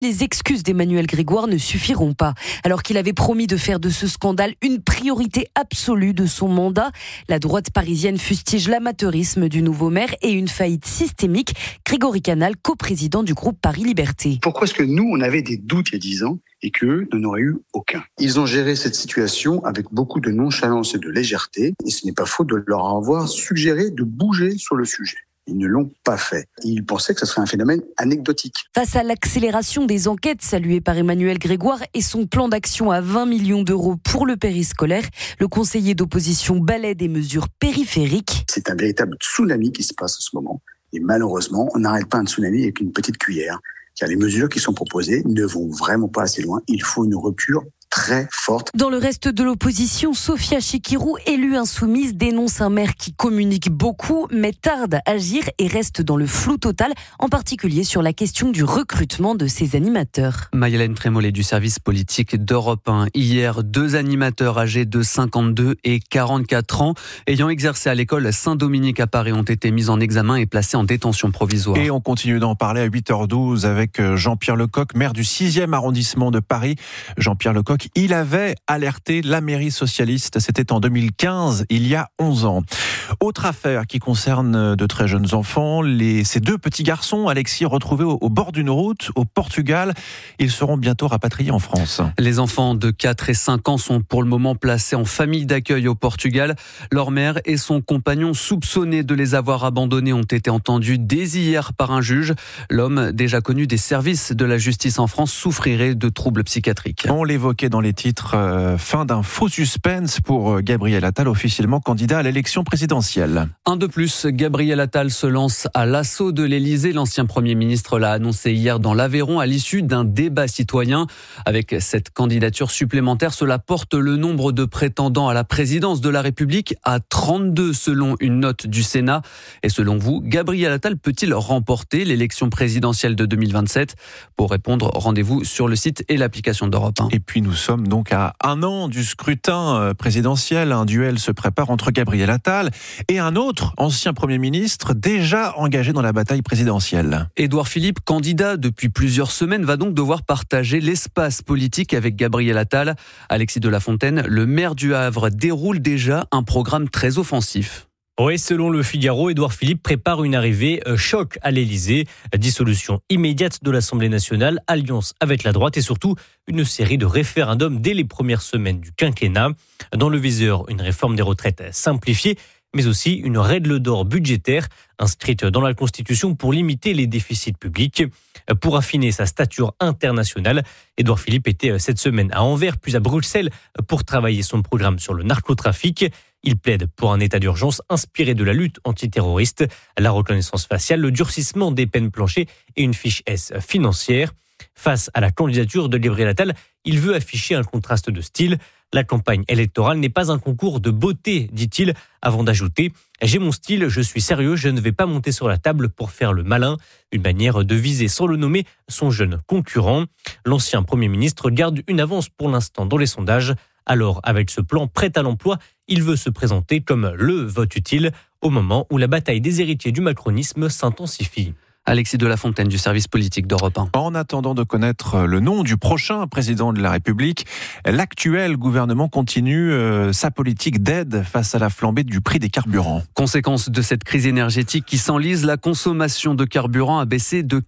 Les excuses d'Emmanuel Grégoire ne suffiront pas. Alors qu'il avait promis de faire de ce scandale une priorité absolue de son mandat, la droite parisienne fustige l'amateurisme du nouveau maire et une faillite systémique. Grégory Canal, coprésident du groupe Paris Liberté. Pourquoi est-ce que nous, on avait des doutes il y a 10 ans et qu'eux n'en auraient eu aucun? Ils ont géré cette situation avec beaucoup de nonchalance et de légèreté, et ce n'est pas faute de leur avoir suggéré de bouger sur le sujet. Ils ne l'ont pas fait. Ils pensaient que ce serait un phénomène anecdotique. Face à l'accélération des enquêtes saluée par Emmanuel Grégoire et son plan d'action à 20 millions d'euros pour le périscolaire, le conseiller d'opposition balaie des mesures périphériques. C'est un véritable tsunami qui se passe en ce moment. Et malheureusement, on n'arrête pas un tsunami avec une petite cuillère. Car les mesures qui sont proposées ne vont vraiment pas assez loin. Il faut une rupture très forte. Dans le reste de l'opposition, Sophia Chikirou, élue insoumise, dénonce un maire qui communique beaucoup, mais tarde à agir et reste dans le flou total, en particulier sur la question du recrutement de ses animateurs. Maïlène Trémollet du service politique d'Europe 1. Hier, 2 animateurs âgés de 52 et 44 ans, ayant exercé à l'école Saint-Dominique à Paris, ont été mis en examen et placés en détention provisoire. Et on continue d'en parler à 8h12 avec Jean-Pierre Lecoq, maire du 6e arrondissement de Paris. Jean-Pierre Lecoq, il avait alerté la mairie socialiste, c'était en 2015, il y a 11 ans. Autre affaire qui concerne de très jeunes enfants, ces 2 petits garçons, Alexis, retrouvés au bord d'une route au Portugal. Ils seront bientôt rapatriés en France. Les enfants de 4 et 5 ans sont pour le moment placés en famille d'accueil au Portugal. Leur mère et son compagnon soupçonnés de les avoir abandonnés ont été entendus dès hier par un juge. L'homme, déjà connu des services de la justice en France, souffrirait de troubles psychiatriques. On l'évoquait dans les titres, fin d'un faux suspense pour Gabriel Attal, officiellement candidat à l'élection présidentielle. Un de plus, Gabriel Attal se lance à l'assaut de l'Élysée. L'ancien Premier ministre l'a annoncé hier dans l'Aveyron à l'issue d'un débat citoyen. Avec cette candidature supplémentaire, cela porte le nombre de prétendants à la présidence de la République à 32 selon une note du Sénat. Et selon vous, Gabriel Attal peut-il remporter l'élection présidentielle de 2027 ? Pour répondre, rendez-vous sur le site et l'application d'Europe 1. Et puis nous sommes donc à 1 an du scrutin présidentiel. Un duel se prépare entre Gabriel Attal et un autre ancien Premier ministre déjà engagé dans la bataille présidentielle. Édouard Philippe, candidat depuis plusieurs semaines, va donc devoir partager l'espace politique avec Gabriel Attal. Alexis de la Fontaine, le maire du Havre, déroule déjà un programme très offensif. Oui, selon Le Figaro, Édouard Philippe prépare une arrivée choc à l'Élysée. Dissolution immédiate de l'Assemblée nationale, alliance avec la droite et surtout une série de référendums dès les premières semaines du quinquennat. Dans le viseur, une réforme des retraites simplifiée, mais aussi une règle d'or budgétaire inscrite dans la Constitution pour limiter les déficits publics. Pour affiner sa stature internationale, Édouard Philippe était cette semaine à Anvers puis à Bruxelles pour travailler son programme sur le narcotrafic. Il plaide pour un état d'urgence inspiré de la lutte antiterroriste, la reconnaissance faciale, le durcissement des peines planchées et une fiche S financière. Face à la candidature de Gabriel Attal, il veut afficher un contraste de style. La campagne électorale n'est pas un concours de beauté, dit-il, avant d'ajouter « J'ai mon style, je suis sérieux, je ne vais pas monter sur la table pour faire le malin ». Une manière de viser, sans le nommer, son jeune concurrent. L'ancien Premier ministre garde une avance pour l'instant dans les sondages. Alors, avec ce plan prêt à l'emploi, il veut se présenter comme le vote utile au moment où la bataille des héritiers du macronisme s'intensifie. Alexis de la Fontaine du service politique d'Europe 1. En attendant de connaître le nom du prochain président de la République, l'actuel gouvernement continue sa politique d'aide face à la flambée du prix des carburants. Conséquence de cette crise énergétique qui s'enlise, la consommation de carburant a baissé de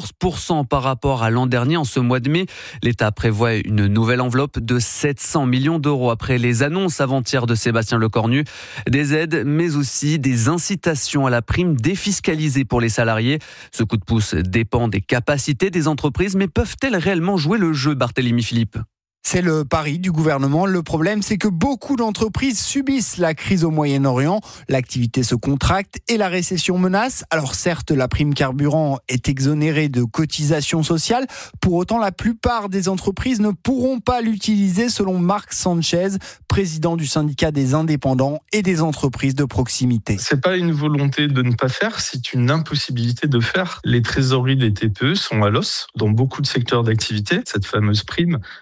14% par rapport à l'an dernier. En ce mois de mai, l'État prévoit une nouvelle enveloppe de 700 millions d'euros après les annonces avant-hier de Sébastien Lecornu. Des aides, mais aussi des incitations à la prime défiscalisée pour les salariés. Ce coup de pouce dépend des capacités des entreprises, mais peuvent-elles réellement jouer le jeu, Barthélémy Philippe ? C'est le pari du gouvernement. Le problème, c'est que beaucoup d'entreprises subissent la crise au Moyen-Orient. L'activité se contracte et la récession menace. Alors certes, la prime carburant est exonérée de cotisations sociales. Pour autant, la plupart des entreprises ne pourront pas l'utiliser, selon Marc Sanchez, président du syndicat des indépendants et des entreprises de proximité. C'est pas une volonté de ne pas faire, c'est une impossibilité de faire. Les trésoreries des TPE sont à l'os dans beaucoup de secteurs d'activité. Cette fameuse prime n'aura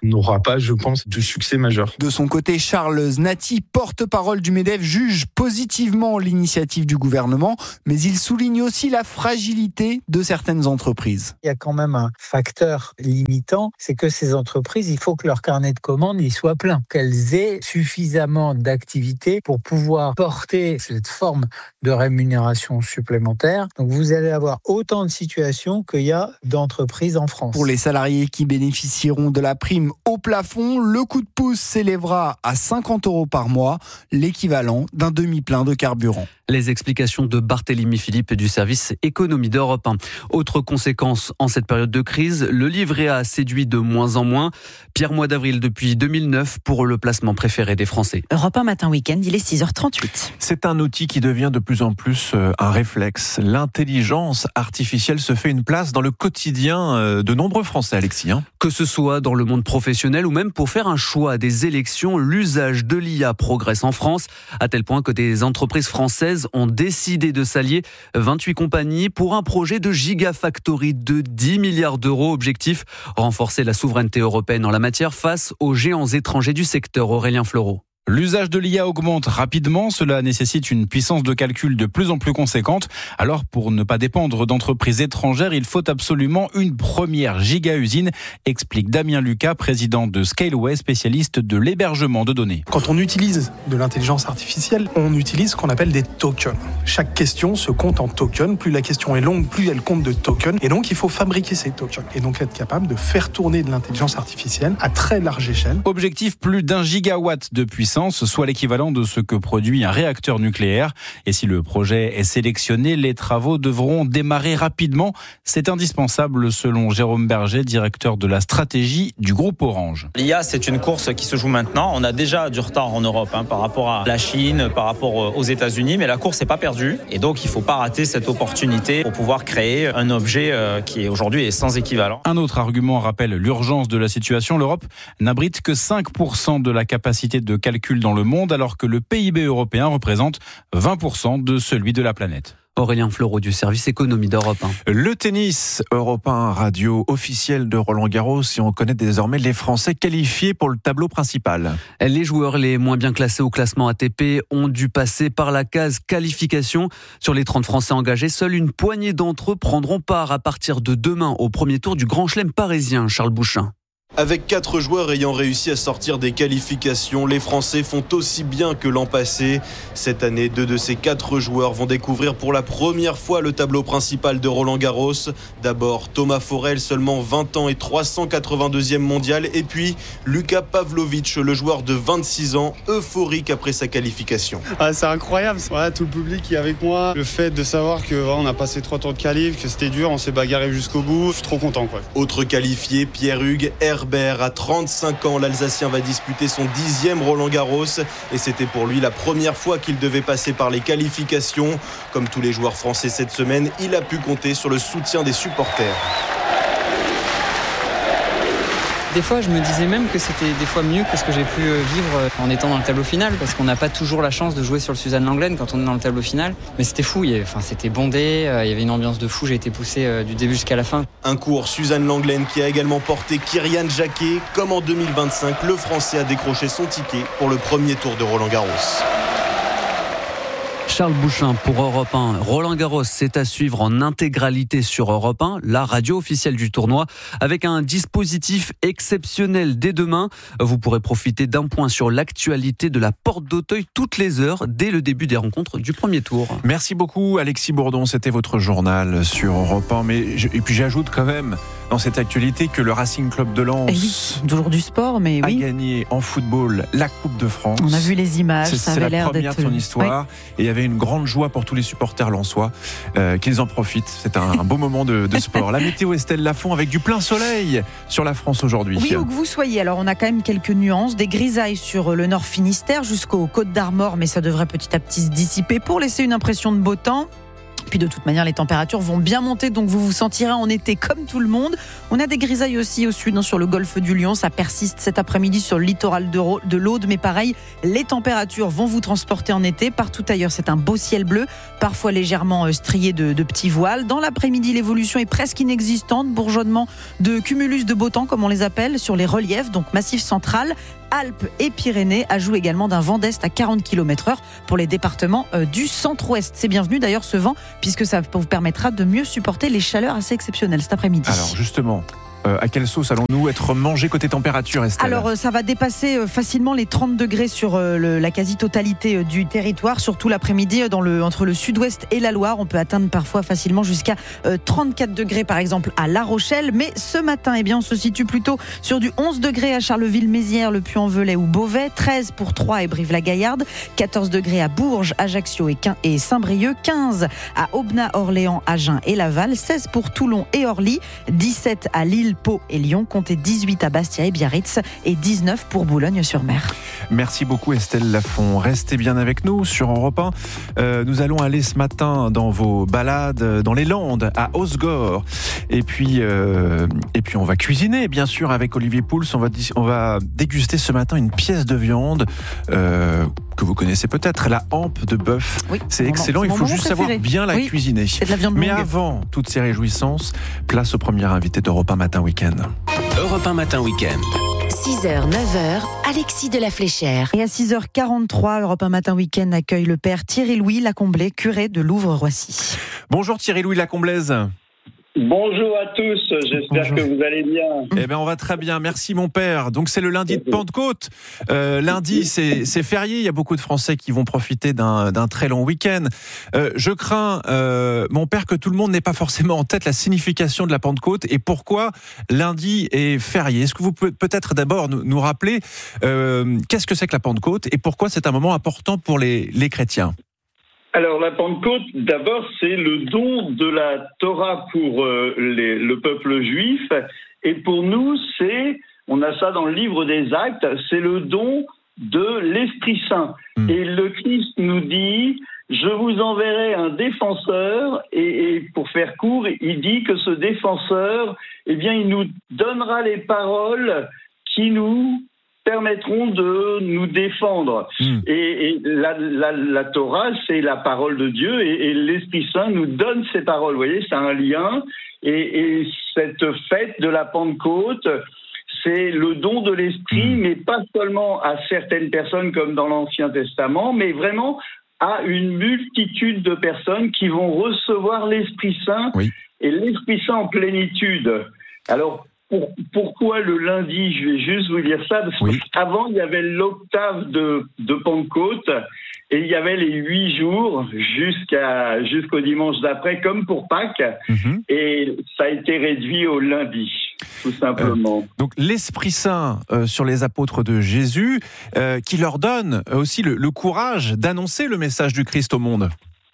pas, je pense, de succès majeur. De son côté, Charles Znati, porte-parole du MEDEF, juge positivement l'initiative du gouvernement, mais il souligne aussi la fragilité de certaines entreprises. Il y a quand même un facteur limitant, c'est que ces entreprises, il faut que leur carnet de commandes y soit plein, qu'elles aient suffisamment d'activités pour pouvoir porter cette forme de rémunération supplémentaire. Donc vous allez avoir autant de situations qu'il y a d'entreprises en France. Pour les salariés qui bénéficieront de la prime au plafond, le coup de pouce s'élèvera à 50 € par mois, l'équivalent d'un demi-plein de carburant. Les explications de Barthélémy Philippe du service économie d'Europe 1. Autre conséquence en cette période de crise, le livret A séduit de moins en moins. Pire mois d'avril depuis 2009 pour le placement préféré des Français. Europe 1 matin week-end, il est 6h38. C'est un outil qui devient de plus en plus un réflexe. L'intelligence artificielle se fait une place dans le quotidien de nombreux Français, Alexis. Que ce soit dans le monde professionnel ou même pour faire un choix des élections, l'usage de l'IA progresse en France, à tel point que des entreprises françaises ont décidé de s'allier 28 compagnies pour un projet de gigafactory de 10 milliards d'euros. Objectif, renforcer la souveraineté européenne en la matière face aux géants étrangers du secteur. Aurélien Fleureau. L'usage de l'IA augmente rapidement, cela nécessite une puissance de calcul de plus en plus conséquente. Alors pour ne pas dépendre d'entreprises étrangères, il faut absolument une première giga-usine, explique Damien Lucas, président de Scaleway, spécialiste de l'hébergement de données. Quand on utilise de l'intelligence artificielle, on utilise ce qu'on appelle des tokens. Chaque question se compte en tokens, plus la question est longue, plus elle compte de tokens, et donc il faut fabriquer ces tokens, et donc être capable de faire tourner de l'intelligence artificielle à très large échelle. Objectif, plus d'1 gigawatt de puissance, soit l'équivalent de ce que produit un réacteur nucléaire. Et si le projet est sélectionné, les travaux devront démarrer rapidement. C'est indispensable selon Jérôme Berger, directeur de la stratégie du groupe Orange. L'IA, c'est une course qui se joue maintenant. On a déjà du retard en Europe par rapport à la Chine, par rapport aux États-Unis, mais la course n'est pas perdue. Et donc, il ne faut pas rater cette opportunité pour pouvoir créer un objet qui aujourd'hui est sans équivalent. Un autre argument rappelle l'urgence de la situation. L'Europe n'abrite que 5% de la capacité de calcul dans le monde, alors que le PIB européen représente 20% de celui de la planète. Aurélien Fleureau du service économie d'Europe 1. Le tennis, Europe 1 radio officielle de Roland-Garros, et on connaît désormais les Français qualifiés pour le tableau principal. Les joueurs les moins bien classés au classement ATP ont dû passer par la case qualification. Sur les 30 Français engagés, seule une poignée d'entre eux prendront part à partir de demain au premier tour du Grand Chelem parisien. Charles Bouchin. Avec 4 joueurs ayant réussi à sortir des qualifications, les Français font aussi bien que l'an passé. Cette année, 2 de ces 4 joueurs vont découvrir pour la première fois le tableau principal de Roland-Garros. D'abord Thomas Forel, seulement 20 ans et 382e mondial. Et puis Luka Pavlovic, le joueur de 26 ans, euphorique après sa qualification. C'est incroyable, tout le public qui est avec moi. Le fait de savoir qu'on a passé 3 tours de qualif, que c'était dur, on s'est bagarré jusqu'au bout. Je suis trop content. Autre qualifié, Pierre-Hugues Herbert. À 35 ans, l'Alsacien va disputer son 10e Roland-Garros et c'était pour lui la première fois qu'il devait passer par les qualifications. Comme tous les joueurs français cette semaine, il a pu compter sur le soutien des supporters. Des fois, je me disais même que c'était des fois mieux que ce que j'ai pu vivre en étant dans le tableau final, parce qu'on n'a pas toujours la chance de jouer sur le Suzanne Lenglen quand on est dans le tableau final. Mais c'était fou, c'était bondé, il y avait une ambiance de fou, j'ai été poussé du début jusqu'à la fin. Un cours Suzanne Lenglen qui a également porté Kyrian Jacquet. Comme en 2025, le Français a décroché son ticket pour le premier tour de Roland-Garros. Charles Bouchin pour Europe 1. Roland-Garros, c'est à suivre en intégralité sur Europe 1, la radio officielle du tournoi, avec un dispositif exceptionnel dès demain. Vous pourrez profiter d'un point sur l'actualité de la Porte d'Auteuil toutes les heures dès le début des rencontres du premier tour. Merci beaucoup Alexis Bourdon, c'était votre journal sur Europe 1. Et puis j'ajoute quand même dans cette actualité que le Racing Club de Lens toujours du sport, mais a gagné en football la Coupe de France. On a vu les images, ça avait l'air d'être... C'est la première de son histoire. Et il y avait une grande joie pour tous les supporters lensois qu'ils en profitent. C'est un beau moment de sport. La météo, Estelle Lafont, avec du plein soleil sur la France aujourd'hui. Oui, où que vous soyez. Alors on a quand même quelques nuances, des grisailles sur le nord Finistère jusqu'aux Côtes d'Armor, mais ça devrait petit à petit se dissiper pour laisser une impression de beau temps. Puis de toute manière, les températures vont bien monter, donc vous vous sentirez en été comme tout le monde. On a des grisailles aussi au sud, sur le golfe du Lion. Ça persiste cet après-midi sur le littoral de l'Aude, mais pareil, les températures vont vous transporter en été. Partout ailleurs, c'est un beau ciel bleu, parfois légèrement strié de petits voiles. Dans l'après-midi, l'évolution est presque inexistante. Bourgeonnement de cumulus de beau temps, comme on les appelle, sur les reliefs, donc Massif central, Alpes et Pyrénées, ajout également d'un vent d'est à 40 km/h pour les départements du centre-ouest. C'est bienvenu d'ailleurs ce vent, puisque ça vous permettra de mieux supporter les chaleurs assez exceptionnelles cet après-midi. Alors justement, à quelle sauce allons-nous être mangés côté température, Estelle ? Alors ça va dépasser facilement les 30 degrés sur la quasi-totalité du territoire, surtout l'après-midi entre le sud-ouest et la Loire. On peut atteindre parfois facilement jusqu'à 34 degrés par exemple à La Rochelle. Mais ce matin, on se situe plutôt sur du 11 degrés à Charleville-Mézières, le Puy-en-Velay ou Beauvais, 13 pour Troyes et Brive-la-Gaillarde, 14 degrés à Bourges, Ajaccio et Saint-Brieuc, 15 à Aubenas, Orléans, Agen et Laval, 16 pour Toulon et Orly, 17 à Lille, Pau et Lyon, comptez 18 à Bastia et Biarritz et 19 pour Boulogne-sur-Mer. Merci beaucoup Estelle Lafont. Restez bien avec nous sur Europe 1. Nous allons aller ce matin dans vos balades dans les Landes, à Osgore. Et puis on va cuisiner, bien sûr, avec Olivier Pouls. On va déguster ce matin une pièce de viande que vous connaissez peut-être, la hampe de bœuf. Oui, c'est excellent, il faut juste savoir bien la cuisiner. C'est de la viande Mais longue. avant toutes ces réjouissances, place au premier invité d'Europe 1 Matin Week-end. Europe 1 Matin Week-end. 6h, 9h, Alexis de la Fléchère. Et à 6h43, Europe 1 Matin Week-end accueille le père Thierry-Louis Lacomblé, curé de Louvre-Roissy. Bonjour Thierry-Louis Lacomblèze. Bonjour à tous, j'espère que vous allez bien. On va très bien, merci mon père. Donc c'est le lundi de Pentecôte. Lundi, c'est férié, il y a beaucoup de Français qui vont profiter d'un très long week-end. Je crains, mon père, que tout le monde n'ait pas forcément en tête la signification de la Pentecôte et pourquoi lundi est férié. Est-ce que vous pouvez peut-être d'abord nous rappeler qu'est-ce que c'est que la Pentecôte et pourquoi c'est un moment important pour les chrétiens ? Alors la Pentecôte, d'abord, c'est le don de la Torah pour le peuple juif. Et pour nous, on a ça dans le livre des Actes, c'est le don de l'Esprit Saint. Et le Christ nous dit, je vous enverrai un défenseur. Et pour faire court, il dit que ce défenseur, il nous donnera les paroles qui nous permettront de nous défendre. Et la Torah, c'est la parole de Dieu et l'Esprit Saint nous donne ces paroles. Vous voyez, c'est un lien. Et cette fête de la Pentecôte, c'est le don de l'Esprit, mais pas seulement à certaines personnes comme dans l'Ancien Testament, mais vraiment à une multitude de personnes qui vont recevoir l'Esprit Saint et l'Esprit Saint en plénitude. Alors, pourquoi le lundi? Je vais juste vous dire ça, parce qu'avant, il y avait l'octave de Pentecôte, et il y avait les 8 jours jusqu'au dimanche d'après, comme pour Pâques, et ça a été réduit au lundi, tout simplement. Donc l'Esprit Saint sur les apôtres de Jésus, qui leur donne aussi le courage d'annoncer le message du Christ au monde.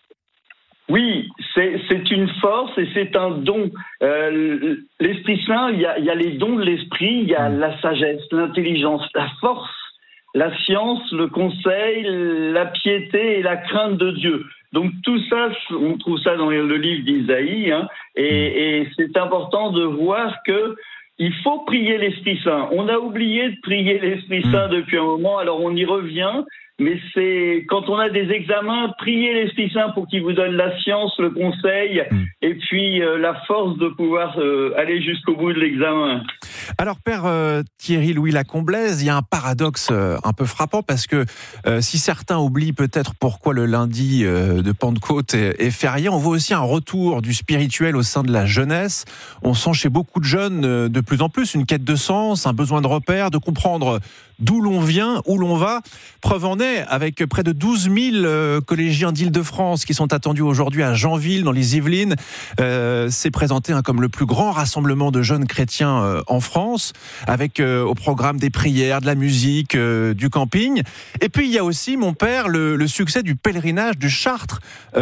Oui, c'est une force et c'est un don. L'Esprit Saint, il y a les dons de l'Esprit, il y a la sagesse, l'intelligence, la force, la science, le conseil, la piété et la crainte de Dieu. Donc tout ça, on trouve ça dans le livre d'Isaïe, et c'est important de voir que il faut prier l'Esprit Saint. On a oublié de prier l'Esprit Saint depuis un moment, alors on y revient. Mais c'est quand on a des examens, priez l'Esprit Saint pour qu'il vous donne la science, le conseil, et puis la force de pouvoir aller jusqu'au bout de l'examen. Alors Père Thierry-Louis Lacomblèze, il y a un paradoxe un peu frappant parce que si certains oublient peut-être pourquoi le lundi de Pentecôte est férié, on voit aussi un retour du spirituel au sein de la jeunesse. On sent chez beaucoup de jeunes de plus en plus une quête de sens, un besoin de repères, de comprendre d'où l'on vient, où l'on va. Preuve en est, avec près de 12 000 collégiens d'Île-de-France qui sont attendus aujourd'hui à Janville, dans les Yvelines. C'est présenté comme le plus grand rassemblement de jeunes chrétiens en France, avec au programme des prières, de la musique, du camping. Et puis il y a aussi, mon père, le succès du pèlerinage de Chartres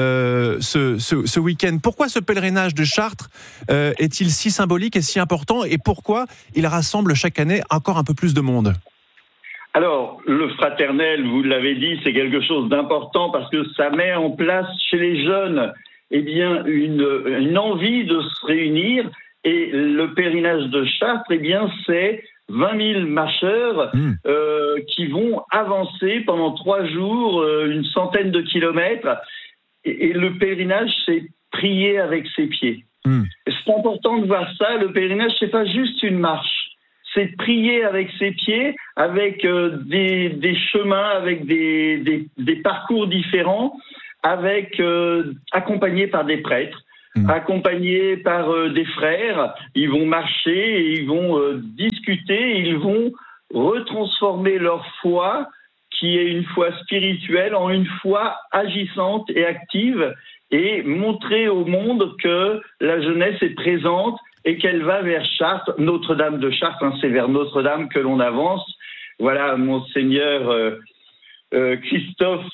ce week-end. Pourquoi ce pèlerinage de Chartres est-il si symbolique et si important, et pourquoi il rassemble chaque année encore un peu plus de monde ? Alors, le fraternel, vous l'avez dit, c'est quelque chose d'important parce que ça met en place chez les jeunes eh bien, une envie de se réunir. Et le pèlerinage de Chartres, eh bien, c'est 20 000 marcheurs qui vont avancer pendant 3 jours, une centaine de kilomètres. Et le pèlerinage, c'est prier avec ses pieds. C'est important de voir ça. Le pèlerinage, c'est pas juste une marche. C'est de prier avec ses pieds, avec des chemins, avec des parcours différents, accompagnés par des prêtres, accompagnés par des frères. Ils vont marcher, et ils vont discuter, ils vont retransformer leur foi, qui est une foi spirituelle, en une foi agissante et active, et montrer au monde que la jeunesse est présente et qu'elle va vers Chartres, Notre-Dame de Chartres, c'est vers Notre-Dame que l'on avance. Voilà, Monseigneur Christophe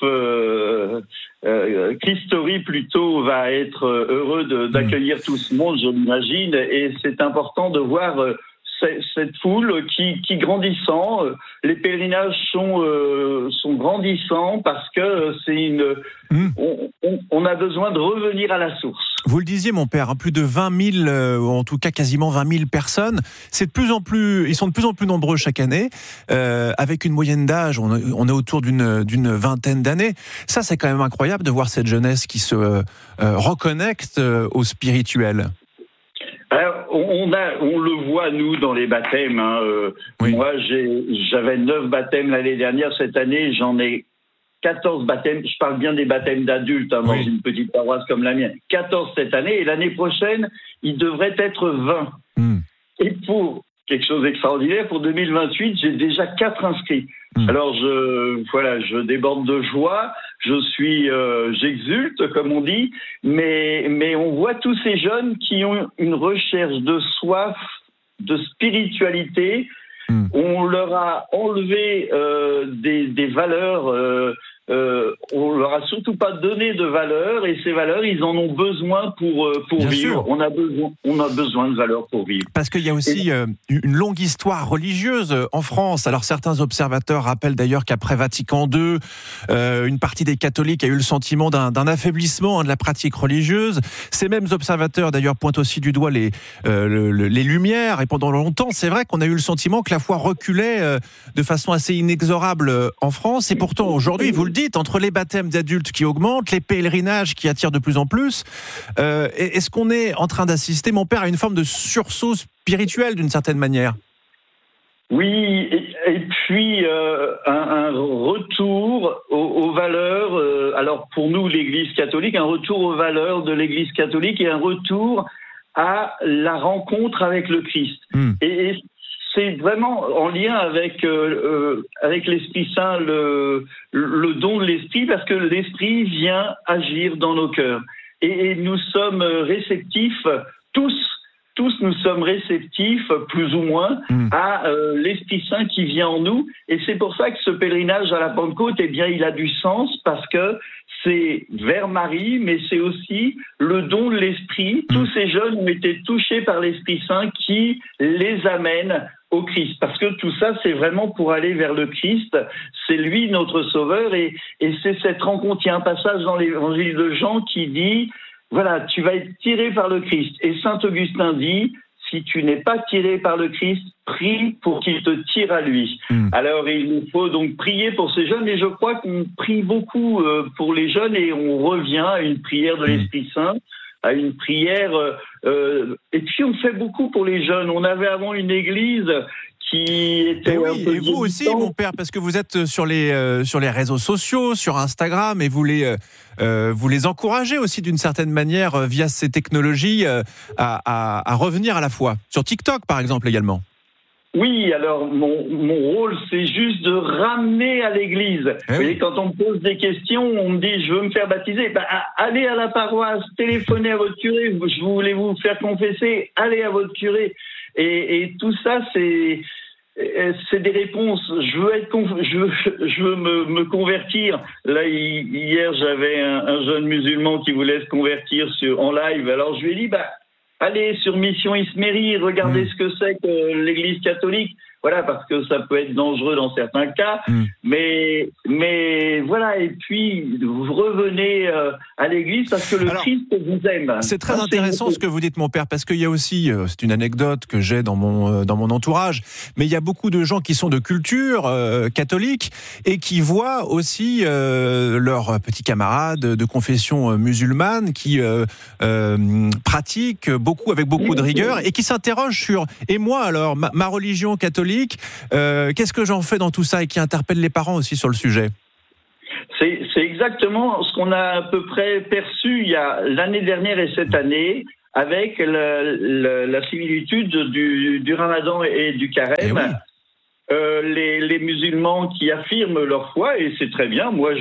Christori plutôt va être heureux d'accueillir tout ce monde, je l'imagine, et c'est important de voir cette foule qui grandissant, les pèlerinages sont grandissants parce que on a besoin de revenir à la source. Vous le disiez, mon père, plus de 20 000, ou en tout cas quasiment 20 000 personnes. Ils sont de plus en plus nombreux chaque année, avec une moyenne d'âge, on est autour d'une vingtaine d'années. Ça, c'est quand même incroyable de voir cette jeunesse qui se reconnecte au spirituel. Alors, on le voit, nous, dans les baptêmes. Oui. Moi, j'avais 9 baptêmes l'année dernière. Cette année, j'en ai 14 baptêmes. Je parle bien des baptêmes d'adultes, dans une petite paroisse comme la mienne. 14 cette année. Et l'année prochaine, il devrait être 20. Et pour quelque chose d'extraordinaire, pour 2028, j'ai déjà 4 inscrits. Alors, je déborde de joie. J'exulte, comme on dit, mais on voit tous ces jeunes qui ont une recherche de soif, de spiritualité. On leur a enlevé des valeurs, on leur a surtout pas donné de valeurs, et ces valeurs, ils en ont besoin pour vivre. Sûr. On a besoin de valeurs pour vivre. Parce qu'il y a aussi une longue histoire religieuse en France. Alors certains observateurs rappellent d'ailleurs qu'après Vatican II, une partie des catholiques a eu le sentiment d'un affaiblissement de la pratique religieuse. Ces mêmes observateurs d'ailleurs pointent aussi du doigt les Lumières, et pendant longtemps, c'est vrai qu'on a eu le sentiment que la foi reculait de façon assez inexorable en France. Et pourtant aujourd'hui, vous le dites, entre les baptêmes d'adultes qui augmentent, les pèlerinages qui attirent de plus en plus, est-ce qu'on est en train d'assister, mon père, à une forme de sursaut spirituel d'une certaine manière ? Oui, et puis un retour aux valeurs, alors pour nous l'Église catholique, un retour aux valeurs de l'Église catholique et un retour à la rencontre avec le Christ. Et c'est vraiment en lien avec l'Esprit Saint, le don de l'Esprit, parce que l'Esprit vient agir dans nos cœurs. Et nous sommes réceptifs, tous nous sommes réceptifs, plus ou moins, à l'Esprit Saint qui vient en nous. Et c'est pour ça que ce pèlerinage à la Pentecôte, eh bien, il a du sens, parce que c'est vers Marie, mais c'est aussi le don de l'Esprit. Tous ces jeunes ont été touchés par l'Esprit Saint qui les amène au Christ. Parce que tout ça, c'est vraiment pour aller vers le Christ. C'est lui, notre Sauveur. Et c'est cette rencontre. Il y a un passage dans l'Évangile de Jean qui dit, voilà, tu vas être tiré par le Christ. Et Saint Augustin dit, si tu n'es pas tiré par le Christ, prie pour qu'il te tire à lui. Alors, il nous faut donc prier pour ces jeunes, et je crois qu'on prie beaucoup pour les jeunes, et on revient à une prière de l'Esprit Saint, à une prière... et puis, on fait beaucoup pour les jeunes. On avait avant une église qui était un peu et vous aussi, mon père, parce que vous êtes sur les réseaux sociaux, sur Instagram, et vous les encouragez aussi d'une certaine manière via ces technologies à revenir à la foi. Sur TikTok, par exemple, également. Oui, alors mon rôle, c'est juste de ramener à l'église. Vous voyez, quand on me pose des questions, on me dit je veux me faire baptiser. Allez à la paroisse, téléphonez à votre curé. Je voulais vous faire confesser, allez à votre curé. Et tout ça, c'est des réponses. Je veux me convertir. Là, hier, j'avais un jeune musulman qui voulait se convertir en live. Alors, je lui ai dit, allez sur Mission Isméry, regardez ce que c'est que l'Église catholique. voilà, parce que ça peut être dangereux dans certains cas. Mais voilà, et puis vous revenez à l'église parce que le Christ vous aime. C'est très intéressant ce que vous dites, mon père, parce qu'il y a aussi, c'est une anecdote que j'ai dans mon entourage, mais il y a beaucoup de gens qui sont de culture catholique et qui voient aussi leurs petits camarades de confession musulmane qui pratiquent avec beaucoup de rigueur et qui s'interrogent sur « et moi alors, ma religion catholique, qu'est-ce que j'en fais dans tout ça ?» et qui interpellent les parents aussi sur le sujet. C'est exactement ce qu'on a à peu près perçu il y a l'année dernière et cette année avec la similitude du Ramadan et du Carême. Les musulmans qui affirment leur foi, et c'est très bien. Moi,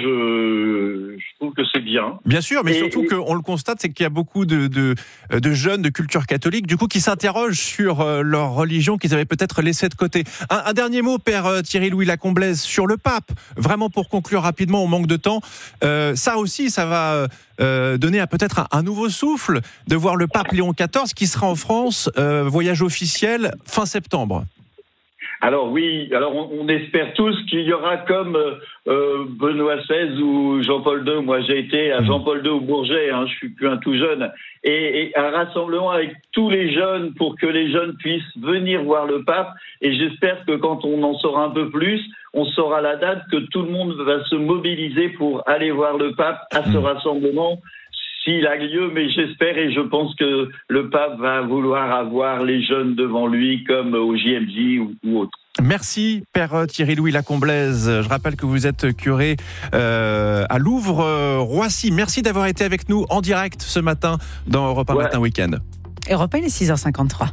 je trouve que c'est bien. Bien sûr, mais surtout qu'on le constate, c'est qu'il y a beaucoup de jeunes de culture catholique, du coup, qui s'interrogent sur leur religion qu'ils avaient peut-être laissée de côté. Un dernier mot, Père Thierry-Louis Lacomblèze, sur le pape. Vraiment, pour conclure rapidement, on manque de temps. Ça aussi, ça va donner peut-être un nouveau souffle de voir le pape Léon XIV qui sera en France, voyage officiel, fin septembre. Alors oui, on espère tous qu'il y aura comme Benoît XVI ou Jean-Paul II. Moi, j'ai été à Jean-Paul II au Bourget, je suis plus un tout jeune, et un rassemblement avec tous les jeunes pour que les jeunes puissent venir voir le pape. Et j'espère que quand on en saura un peu plus, on saura la date, que tout le monde va se mobiliser pour aller voir le pape à ce rassemblement. S'il a lieu, mais j'espère et je pense que le pape va vouloir avoir les jeunes devant lui comme au JMJ ou autre. Merci Père Thierry-Louis Lacomblèze. Je rappelle que vous êtes curé à Louvre-Roissy. Merci d'avoir été avec nous en direct ce matin dans Europe 1 Matin Week-end. Europe 1, il est 6h53.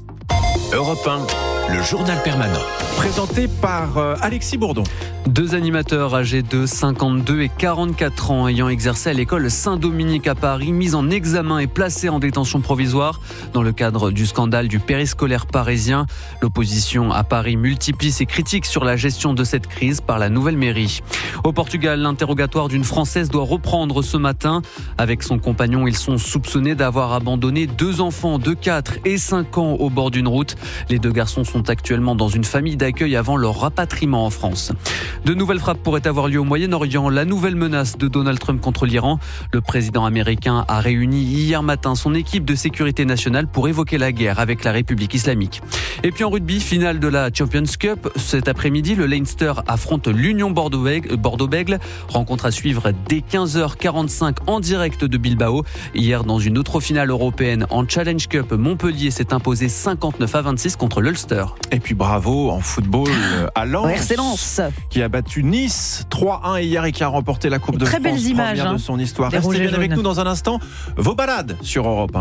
Europe 1, le journal permanent. Présenté par Alexis Bourdon. 2 animateurs âgés de 52 et 44 ans ayant exercé à l'école Saint-Dominique à Paris, mis en examen et placés en détention provisoire dans le cadre du scandale du périscolaire parisien. L'opposition à Paris multiplie ses critiques sur la gestion de cette crise par la nouvelle mairie. Au Portugal, l'interrogatoire d'une Française doit reprendre ce matin. Avec son compagnon, ils sont soupçonnés d'avoir abandonné 2 enfants de 4 et 5 ans au bord d'une route. Les 2 garçons sont actuellement dans une famille d'accueil avant leur rapatriement en France. De nouvelles frappes pourraient avoir lieu au Moyen-Orient. La nouvelle menace de Donald Trump contre l'Iran. Le président américain a réuni hier matin son équipe de sécurité nationale pour évoquer la guerre avec la République islamique. Et puis en rugby, finale de la Champions Cup. Cet après-midi, le Leinster affronte l'Union Bordeaux-Bègles. Rencontre à suivre dès 15h45 en direct de Bilbao. Hier, dans une autre finale européenne en Challenge Cup, Montpellier s'est imposé 59-26 contre l'Ulster. Et puis bravo en football à Lens, qui a battu Nice 3-1 hier et qui a remporté la Coupe de France. Très belles images de son histoire. Restez bien avec nous dans un instant. Vos balades sur Europe 1.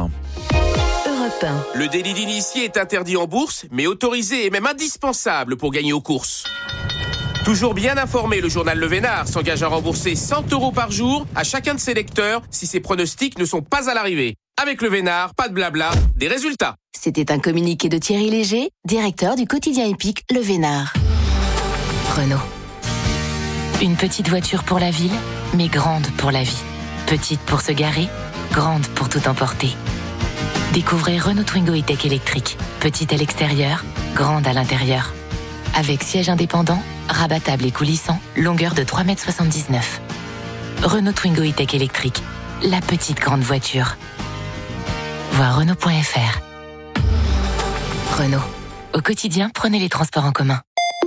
Europe 1. Le délit d'initié est interdit en bourse, mais autorisé et même indispensable pour gagner aux courses. Toujours bien informé, le journal Le Vénard s'engage à rembourser 100 € par jour à chacun de ses lecteurs si ses pronostics ne sont pas à l'arrivée. Avec Le Vénard, pas de blabla, des résultats. C'était un communiqué de Thierry Léger, directeur du quotidien épique Le Vénard. Renault. Une petite voiture pour la ville, mais grande pour la vie. Petite pour se garer, grande pour tout emporter. Découvrez Renault Twingo E-Tech électrique. Petite à l'extérieur, grande à l'intérieur. Avec siège indépendant, rabattable et coulissant, longueur de 3,79 m. Renault Twingo E-Tech électrique. La petite grande voiture. Voir Renault.fr. Renault. Au quotidien, prenez les transports en commun.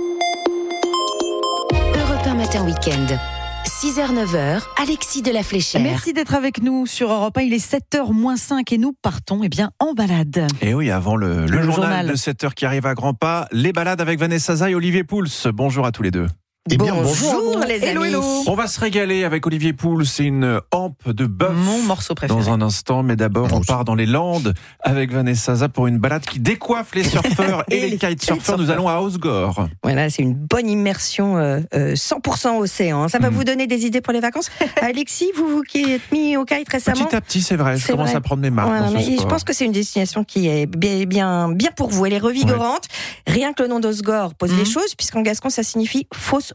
Europe 1 Matin Week-end. 6h-9h, Alexis de la Fléchère. Merci d'être avec nous sur Europe 1. Il est 7h-5 et nous partons en balade. Et oui, avant le journal de 7h qui arrive à grands pas, les balades avec Vanessa Zay et Olivier Pouls. Bonjour à tous les deux. Eh bien, bonjour les amis. Hello. On va se régaler avec Olivier Pouls. C'est une hampe de bœuf. Mon morceau préféré. Dans un instant, mais d'abord, on part dans les Landes avec Vanessa Zay pour une balade qui décoiffe les surfeurs et les kitesurfers. Nous allons à Osgore. Voilà, c'est une bonne immersion 100% océan. Ça va vous donner des idées pour les vacances. Alexis, vous qui êtes mis au kite récemment. Petit à petit, c'est vrai. Je commence à prendre mes marques. Voilà, je pense que c'est une destination qui est bien pour vous. Elle est revigorante. Ouais. Rien que le nom d'Osgore pose les choses, puisqu'en gascon, ça signifie fausse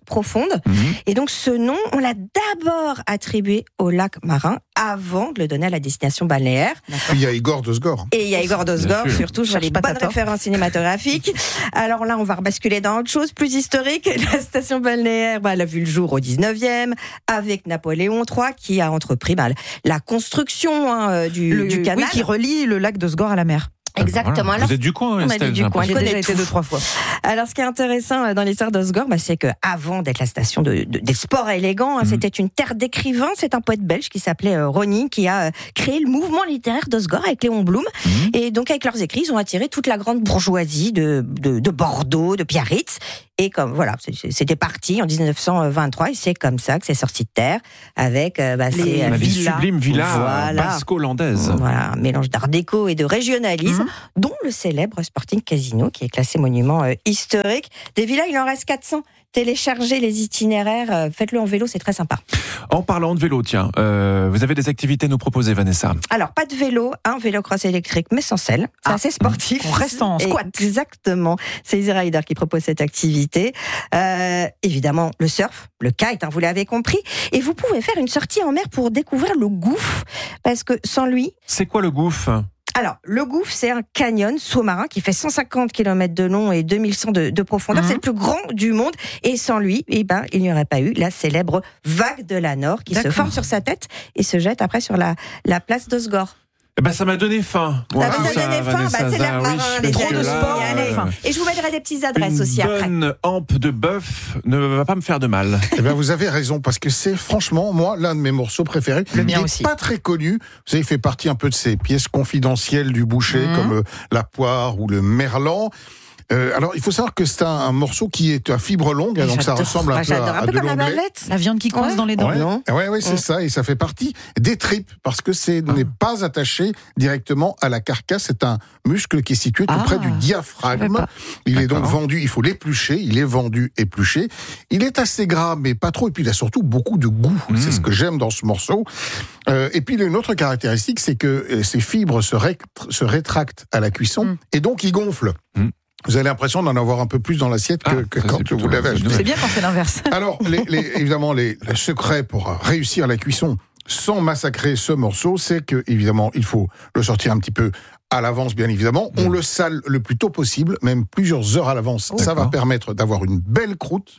profonde. Et donc ce nom, on l'a d'abord attribué au lac marin avant de le donner à la destination balnéaire. Il y a Igor Dosgor. Et il y a Igor Dosgor, surtout, sur les bonnes références cinématographiques. Alors là, on va rebasculer dans autre chose plus historique. La station balnéaire, elle a vu le jour au 19e, avec Napoléon III, qui a entrepris la construction du canal. Oui, qui relie le lac d'Osgor à la mer. Exactement. Voilà. Vous êtes du coin, Estelle, J'ai déjà été 2-3 fois. Alors, ce qui est intéressant dans l'histoire d'Osgor, c'est que avant d'être la station des sports élégants, c'était une terre d'écrivains. C'est un poète belge qui s'appelait Rony qui a créé le mouvement littéraire d'Osgor avec Léon Blum. Et donc, avec leurs écrits, ils ont attiré toute la grande bourgeoisie de Bordeaux, de Biarritz. Et comme c'était parti en 1923, et c'est comme ça que c'est sorti de terre avec la sublime villa basco-hollandaise. Voilà, un mélange d'art déco et de régionalisme, dont le célèbre Sporting Casino qui est classé monument historique. Des villas, il en reste 400. Téléchargez les itinéraires, faites-le en vélo, c'est très sympa. En parlant de vélo, tiens, vous avez des activités à nous proposer, Vanessa? Alors, pas de vélo, un vélo-cross électrique, mais sans selle. C'est assez sportif. On reste en squat. Exactement. C'est Easy Rider qui propose cette activité. Évidemment, le surf, le kite, vous l'avez compris. Et vous pouvez faire une sortie en mer pour découvrir le gouffre, parce que sans lui... C'est quoi le gouffre ? Alors, le gouffre, c'est un canyon sous-marin qui fait 150 km de long et 2100 de profondeur. C'est le plus grand du monde. Et sans lui, il n'y aurait pas eu la célèbre vague de la Nord qui se forme sur sa tête et se jette après sur la place d'Osgor. Ça m'a donné faim. Ça m'a donné faim, c'est l'air marin, les trop de sport. Et je vous mettrai des petites adresses aussi après. Une bonne hampe de bœuf ne va pas me faire de mal. Vous avez raison, parce que c'est franchement, moi, l'un de mes morceaux préférés. Le mien aussi. aussi. Pas très connu. Vous savez, il fait partie un peu de ces pièces confidentielles du boucher, comme la poire ou le merlan. Alors, il faut savoir que c'est un morceau qui est à fibre longue, donc ça ressemble un peu à de comme la l'onglet. bavette. La viande qui coince dans les dents. Oui, c'est ça, et ça fait partie des tripes, parce que n'est pas attaché directement à la carcasse, c'est un muscle qui est situé tout près du diaphragme. Il est donc vendu, il faut l'éplucher, il est vendu épluché. Il est assez gras, mais pas trop, et puis il a surtout beaucoup de goût, c'est ce que j'aime dans ce morceau. Et puis il a une autre caractéristique, c'est que ces fibres se rétractent à la cuisson, et donc ils gonflent. Vous avez l'impression d'en avoir un peu plus dans l'assiette que quand vous l'avez acheté. C'est bien quand c'est l'inverse. Alors, évidemment, le secret pour réussir la cuisson sans massacrer ce morceau, c'est que, évidemment, il faut le sortir un petit peu à l'avance, bien évidemment. On le sale le plus tôt possible, même plusieurs heures à l'avance. Ça va permettre d'avoir une belle croûte.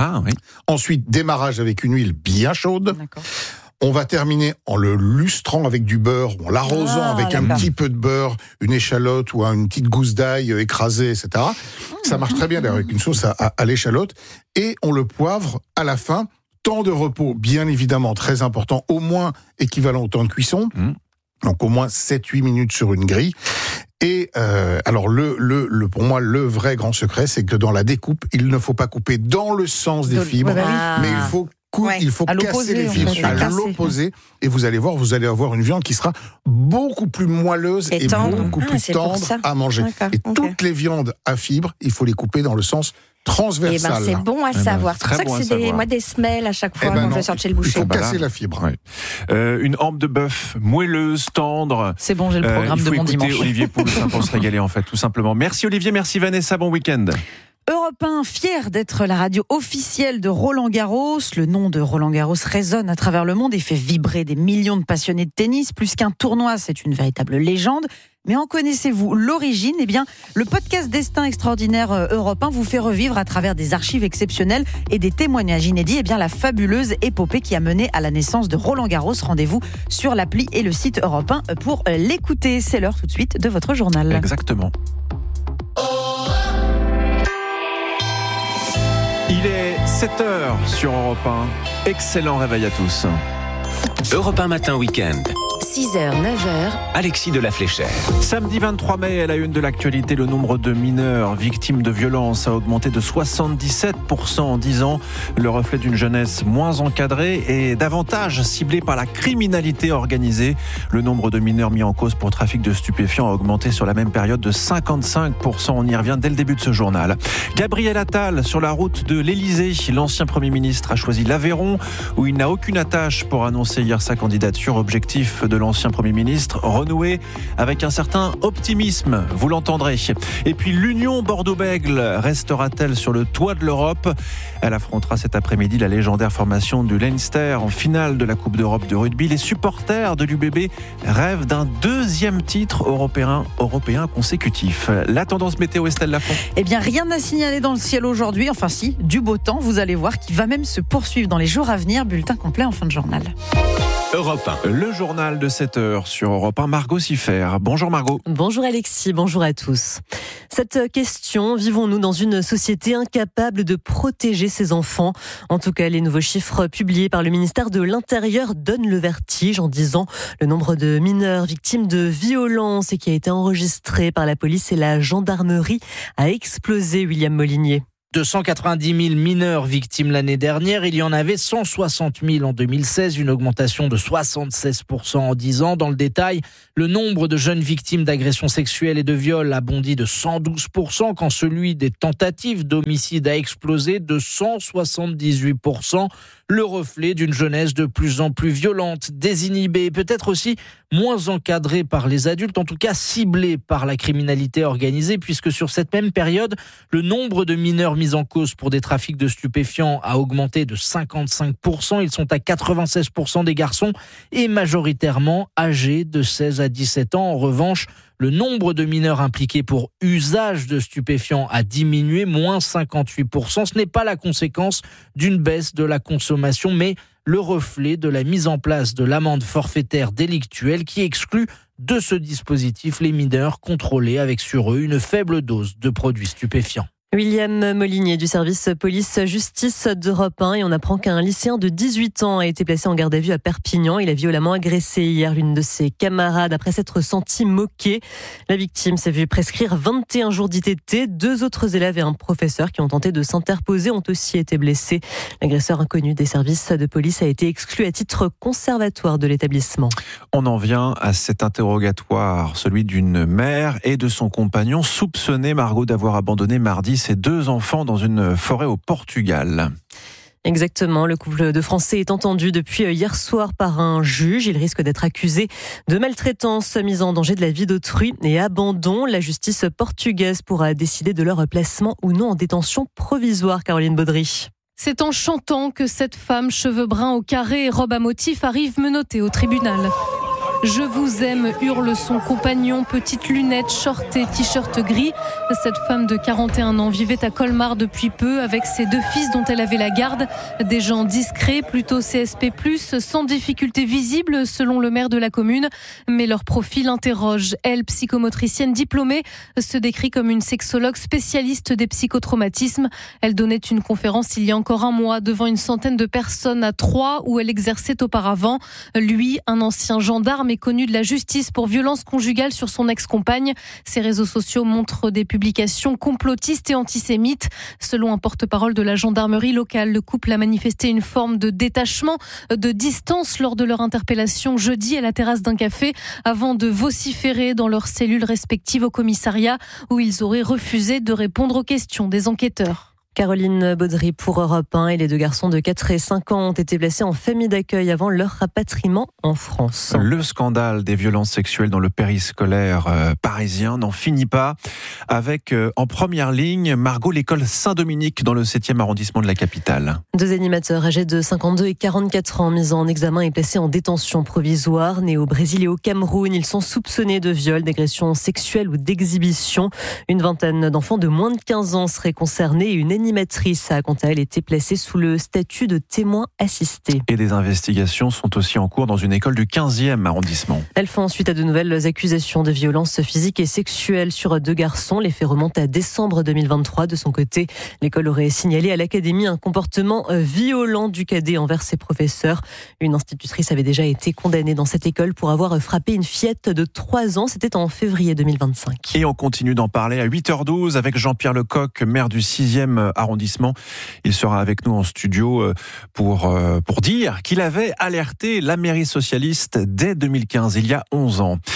Ensuite, démarrage avec une huile bien chaude. D'accord. On va terminer en le lustrant avec du beurre, en l'arrosant avec un petit peu de beurre, une échalote ou une petite gousse d'ail écrasée, etc. Ça marche très bien d'ailleurs avec une sauce à l'échalote. Et on le poivre à la fin. Temps de repos, bien évidemment, très important, au moins équivalent au temps de cuisson. Donc au moins 7-8 minutes sur une grille. Et alors pour moi, le vrai grand secret, c'est que dans la découpe, il ne faut pas couper dans le sens des fibres, mais il faut casser les fibres à l'opposé, et vous allez voir, vous allez avoir une viande qui sera beaucoup plus moelleuse et beaucoup plus tendre à manger. Et toutes les viandes à fibres, il faut les couper dans le sens transversal. C'est bon à savoir. C'est pour ça que c'est des semelles à chaque fois quand je sors de chez le boucher. Il faut casser la fibre. Une hampe de bœuf moelleuse, tendre. C'est bon, j'ai le programme de mon dimanche. Olivier Pouls pour se régaler, en fait, tout simplement. Merci Olivier, merci Vanessa, bon week-end. Europe 1, fier d'être la radio officielle de Roland-Garros. Le nom de Roland-Garros résonne à travers le monde et fait vibrer des millions de passionnés de tennis. Plus qu'un tournoi, c'est une véritable légende. Mais en connaissez-vous l'origine ? Eh bien, le podcast Destin extraordinaire Europe 1 vous fait revivre à travers des archives exceptionnelles et des témoignages inédits, la fabuleuse épopée qui a mené à la naissance de Roland-Garros. Rendez-vous sur l'appli et le site Europe 1 pour l'écouter. C'est l'heure tout de suite de votre journal. Exactement. Il est 7h sur Europe 1. Excellent réveil à tous. Europe 1 matin week-end. 6h, 9h. Alexis de la Fléchère. Samedi 23 mai, à la une de l'actualité, le nombre de mineurs victimes de violences a augmenté de 77% en 10 ans. Le reflet d'une jeunesse moins encadrée et davantage ciblée par la criminalité organisée. Le nombre de mineurs mis en cause pour trafic de stupéfiants a augmenté sur la même période de 55%. On y revient dès le début de ce journal. Gabriel Attal, sur la route de l'Élysée. L'ancien Premier ministre a choisi l'Aveyron, où il n'a aucune attache pour annoncer hier sa candidature. Objectif de l'ancien Premier ministre, renouer avec un certain optimisme, vous l'entendrez. Et puis l'Union Bordeaux-Bègles restera-t-elle sur le toit de l'Europe ? Elle affrontera cet après-midi la légendaire formation du Leinster en finale de la Coupe d'Europe de rugby. Les supporters de l'UBB rêvent d'un deuxième titre européen consécutif. La tendance météo, Estelle Lafont. Eh bien, rien à signaler dans le ciel aujourd'hui. Enfin si, du beau temps, vous allez voir, qui va même se poursuivre dans les jours à venir. Bulletin complet en fin de journal. Europe 1. Le journal de 7h sur Europe 1, Margot Siffer. Bonjour Margot. Bonjour Alexis, bonjour à tous. Cette question, vivons-nous dans une société incapable de protéger ses enfants ? En tout cas, les nouveaux chiffres publiés par le ministère de l'Intérieur donnent le vertige en disant le nombre de mineurs victimes de violences et qui a été enregistré par la police et la gendarmerie a explosé, William Molinier. 290 000 mineurs victimes l'année dernière, il y en avait 160 000 en 2016, une augmentation de 76% en 10 ans. Dans le détail, le nombre de jeunes victimes d'agressions sexuelles et de viols a bondi de 112%, quand celui des tentatives d'homicide a explosé de 178%. Le reflet d'une jeunesse de plus en plus violente, désinhibée, peut-être aussi moins encadrée par les adultes, en tout cas ciblée par la criminalité organisée, puisque sur cette même période, le nombre de mineurs mis en cause pour des trafics de stupéfiants a augmenté de 55%. Ils sont à 96% des garçons et majoritairement âgés de 16 à 17 ans. En revanche, le nombre de mineurs impliqués pour usage de stupéfiants a diminué, moins 58%. Ce n'est pas la conséquence d'une baisse de la consommation, mais le reflet de la mise en place de l'amende forfaitaire délictuelle qui exclut de ce dispositif les mineurs contrôlés avec sur eux une faible dose de produits stupéfiants. William Molinier du service police-justice d'Europe 1 et on apprend qu'un lycéen de 18 ans a été placé en garde à vue à Perpignan. Il a violemment agressé hier l'une de ses camarades après s'être senti moqué. La victime s'est vue prescrire 21 jours d'ITT. 2 autres élèves et un professeur qui ont tenté de s'interposer ont aussi été blessés. L'agresseur inconnu des services de police a été exclu à titre conservatoire de l'établissement. On en vient à cet interrogatoire, celui d'une mère et de son compagnon soupçonnés, Margot, d'avoir abandonné mardi ses 2 enfants dans une forêt au Portugal. Exactement, le couple de Français est entendu depuis hier soir par un juge. Il risque d'être accusé de maltraitance, mise en danger de la vie d'autrui et abandon. La justice portugaise pourra décider de leur placement ou non en détention provisoire, Caroline Baudry. C'est en chantant que cette femme, cheveux bruns au carré et robe à motifs, arrive menottée au tribunal. Je vous aime, hurle son compagnon, petites lunettes, short et t-shirt gris. Cette femme de 41 ans vivait à Colmar depuis peu avec ses 2 fils dont elle avait la garde. Des gens discrets, plutôt CSP+, sans difficulté visible selon le maire de la commune. Mais leur profil interroge. Elle, psychomotricienne diplômée, se décrit comme une sexologue spécialiste des psychotraumatismes. Elle donnait une conférence il y a encore un mois devant une centaine de personnes à Troyes où elle exerçait auparavant. Lui, un ancien gendarme, est connu de la justice pour violence conjugale sur son ex-compagne. Ses réseaux sociaux montrent des publications complotistes et antisémites. Selon un porte-parole de la gendarmerie locale, le couple a manifesté une forme de détachement, de distance lors de leur interpellation jeudi à la terrasse d'un café avant de vociférer dans leurs cellules respectives au commissariat où ils auraient refusé de répondre aux questions des enquêteurs. Caroline Baudry pour Europe 1 et les 2 garçons de 4 et 5 ans ont été placés en famille d'accueil avant leur rapatriement en France. Le scandale des violences sexuelles dans le périscolaire parisien n'en finit pas avec en première ligne, Margot, l'école Saint-Dominique dans le 7e arrondissement de la capitale. 2 animateurs âgés de 52 et 44 ans mis en examen et placés en détention provisoire. Nés au Brésil et au Cameroun, ils sont soupçonnés de viol, d'agression sexuelle ou d'exhibition. Une vingtaine d'enfants de moins de 15 ans seraient concernés et une animatrice a quant à elle été placée sous le statut de témoin assisté. Et des investigations sont aussi en cours dans une école du 15e arrondissement. Elles font suite à de nouvelles accusations de violences physiques et sexuelles sur 2 garçons. Les faits remontent à décembre 2023. De son côté, l'école aurait signalé à l'académie un comportement violent du cadet envers ses professeurs. Une institutrice avait déjà été condamnée dans cette école pour avoir frappé une fillette de 3 ans. C'était en février 2025. Et on continue d'en parler à 8h12 avec Jean-Pierre Lecoq, maire du 6e arrondissement. Il sera avec nous en studio pour dire qu'il avait alerté la mairie socialiste dès 2015, il y a 11 ans.